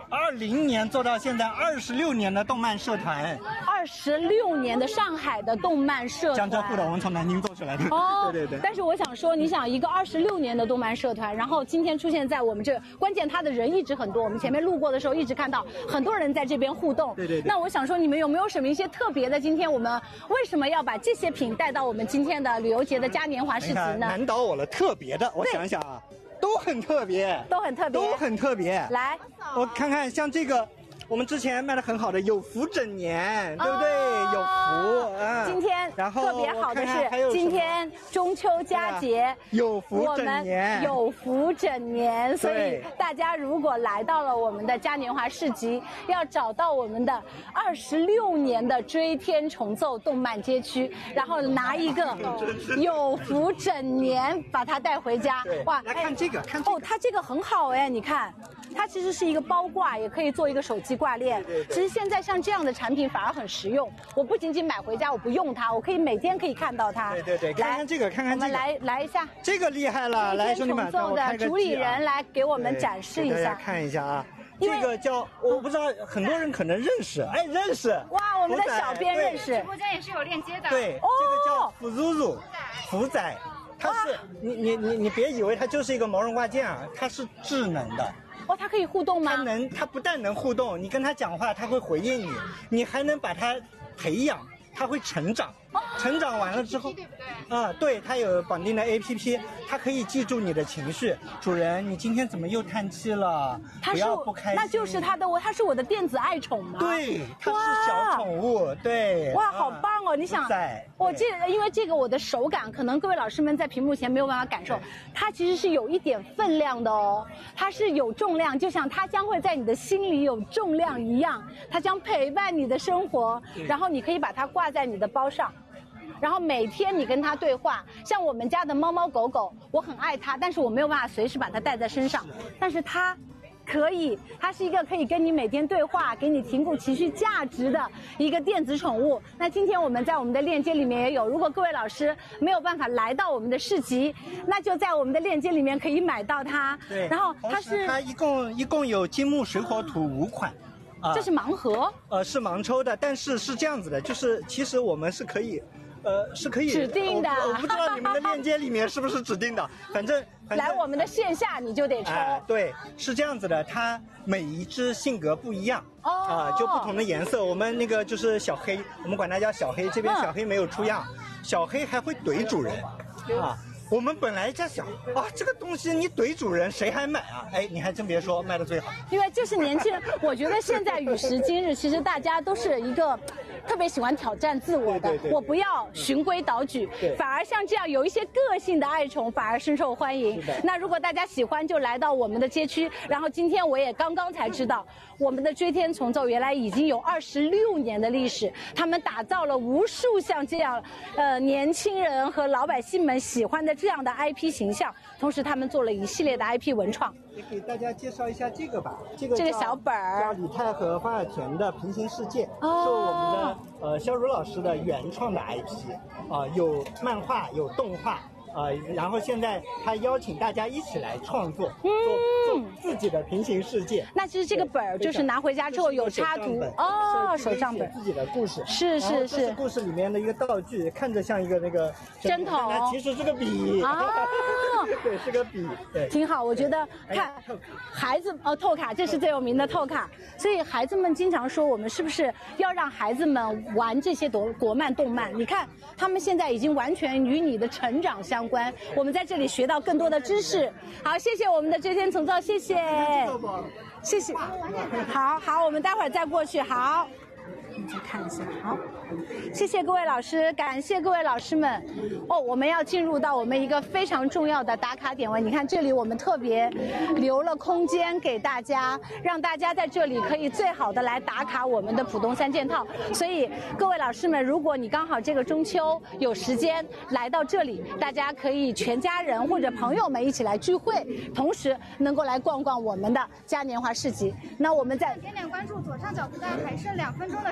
二零年做到现在二十六年的动漫社团， 二十六年的上海的动漫社团。 江浙沪的，我们从南京做出来的。 哦， 对对对。 但是我想说，你想一个二十六年的动漫社团，然后今天出现在我们这，关键他的人一直很多。我们前面路过的时候一直看到很多人在这边互动。 对对对。 那我想说，你们有没有什么一些特别的？今天我们为什么要把这些品带到我们今天的旅游节的嘉年华市集呢？ 难倒我了，特别的，我想想啊，都很特别， 都很特别， 都很特别。 来， 我看看，像这个。我们之前卖的很好的有福整年，对不对？有福，嗯。 今天然后特别好的是，今天中秋佳节， 有福整年， 有福整年。所以大家如果来到了我们的嘉年华市集，要找到我们的二十六年的追天重奏动漫街区，然后拿一个有福整年，把它带回家。 哇，来看这个，看这个。 哦，它这个很好哎，你看。它其实是一个包挂，也可以做一个手机挂链。其实现在像这样的产品反而很实用。我不仅仅买回家，我不用它，我可以每天可以看到它。 对对对，看看这个，看看这个。 我们来来一下， 这个厉害了，来兄弟们， 重奏的主理人来给我们展示一下， 大家看一下啊。这个叫我不知道，很多人可能认识，哎，认识。 哇，我们的小编认识。 直播间也是有链接的。 对， 哦、 这个叫福祖祖，福仔，它是你你你你别以为它就是一个毛绒挂件啊，它是智能的。 哦，它可以互动吗？ 它能，它不但能互动，你跟它讲话，它会回应你，你还能把它培养，它会成长。哦、成长完了之后，啊，对，它有绑定的 A P P， 它可以记住你的情绪。主人，你今天怎么又叹气了？不要不开心。 那就是它的，我它是我的电子爱宠吗？ 对，它是小宠物，对。 哇，好棒哦！你想，我记得，因为这个我的手感，可能各位老师们在屏幕前没有办法感受，它其实是有一点分量的哦，它是有重量，就像它将会在你的心里有重量一样，它将陪伴你的生活，然后你可以把它挂在你的包上。然后每天你跟它对话，像我们家的猫猫狗狗，我很爱它，但是我没有办法随时把它带在身上，但是它可以，它是一个可以跟你每天对话，给你提供情绪价值的一个电子宠物。那今天我们在我们的链接里面也有，如果各位老师没有办法来到我们的市集，那就在我们的链接里面可以买到它。 对， 然后它是它一共一共有金木水火土五款。 啊，这是盲盒？ 呃，是盲抽的，但是是这样子的，就是其实我们是可以。呃，是可以指定的我，我不知道你们的链接里面是不是指定的，反正, 反正来我们的线下你就得抽。 哎，对，是这样子的，它每一只性格不一样，哦，啊、呃，就不同的颜色。我们那个就是小黑，我们管它叫小黑，这边小黑没有出样，嗯、小黑还会怼主人，啊。我们本来在想啊，这个东西你怼主人谁还买啊？哎，你还真别说，卖的最好。 因为就是年轻人，我觉得现在与时今日，其实大家都是一个特别喜欢挑战自我的。 对对对， 我不要循规蹈矩，反而像这样有一些个性的爱宠反而深受欢迎。那如果大家喜欢，就来到我们的街区。然后今天我也刚刚才知道，我们的追天重奏原来已经有二十六年的历史，他们打造了无数像这样，呃，年轻人和老百姓们喜欢的这样的 I P 形象，同时他们做了一系列的 I P 文创。 也给大家介绍一下这个吧，这个这个小本儿叫李太和方尔田的平行世界，哦、是我们的呃肖如老师的原创的 I P， 啊、呃，有漫画有动画。呃，然后现在他邀请大家一起来创作，嗯、做做自己的平行世界。 那其实这个本儿就是拿回家之后有插图哦，手账本， 自己的故事是是是， 这是故事里面的一个道具，看着像一个那个针筒， 其实是个笔啊，对，是个笔，对， 挺好。我觉得看孩子哦，透卡，这是最有名的透卡，所以孩子们经常说我们是不是要让孩子们玩这些国国漫动漫？你看他们现在已经完全与你的成长相。相关，我们在这里学到更多的知识。好，谢谢我们的追天重奏，谢谢，谢谢。好好，我们待会儿再过去。好，你再看一下。好，谢谢各位老师，感谢各位老师们。哦，我们要进入到我们一个非常重要的打卡点位。你看这里，我们特别留了空间给大家，让大家在这里可以最好的来打卡我们的浦东三件套。所以各位老师们，如果你刚好这个中秋有时间来到这里，大家可以全家人或者朋友们一起来聚会，同时能够来逛逛我们的嘉年华市集。那我们在点点关注左上角图的还剩两分钟的时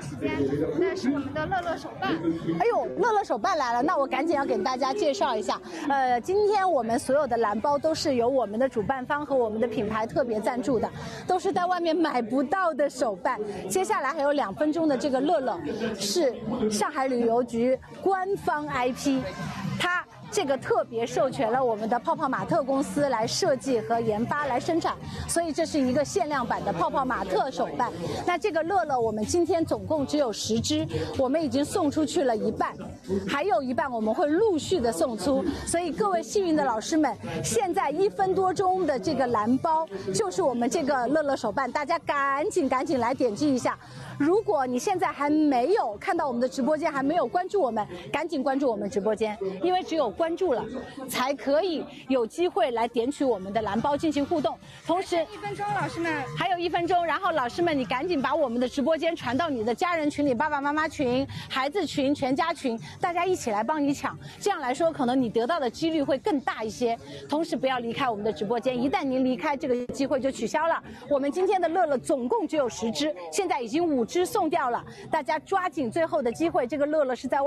时间，那是我们的乐乐手办。 哎呦，乐乐手办来了，那我赶紧要给大家介绍一下。呃，今天我们所有的蓝包都是由我们的主办方和我们的品牌特别赞助的，都是在外面买不到的手办。接下来还有两分钟的这个乐乐，是上海旅游局官方 I P， 它。这个特别授权了我们的泡泡玛特公司来设计和研发来生产，所以这是一个限量版的泡泡玛特手办。那这个乐乐我们今天总共只有十只，我们已经送出去了一半，还有一半我们会陆续的送出。所以各位幸运的老师们，现在一分多钟的这个蓝包就是我们这个乐乐手办，大家赶紧赶紧来点击一下。如果你现在还没有看到我们的直播间，还没有关注我们，赶紧关注我们直播间，因为只有关注了，才可以有机会来点取我们的蓝包进行互动。同时， 一分钟，老师们还有一分钟，然后老师们你赶紧把我们的直播间传到你的家人群里，爸爸妈妈群、孩子群、全家群，大家一起来帮你抢。这样来说，可能你得到的几率会更大一些。同时，不要离开我们的直播间，一旦您离开，这个机会就取消了。我们今天的乐乐总共只有十只，现在已经五只送掉了，大家抓紧最后的机会。这个乐乐是在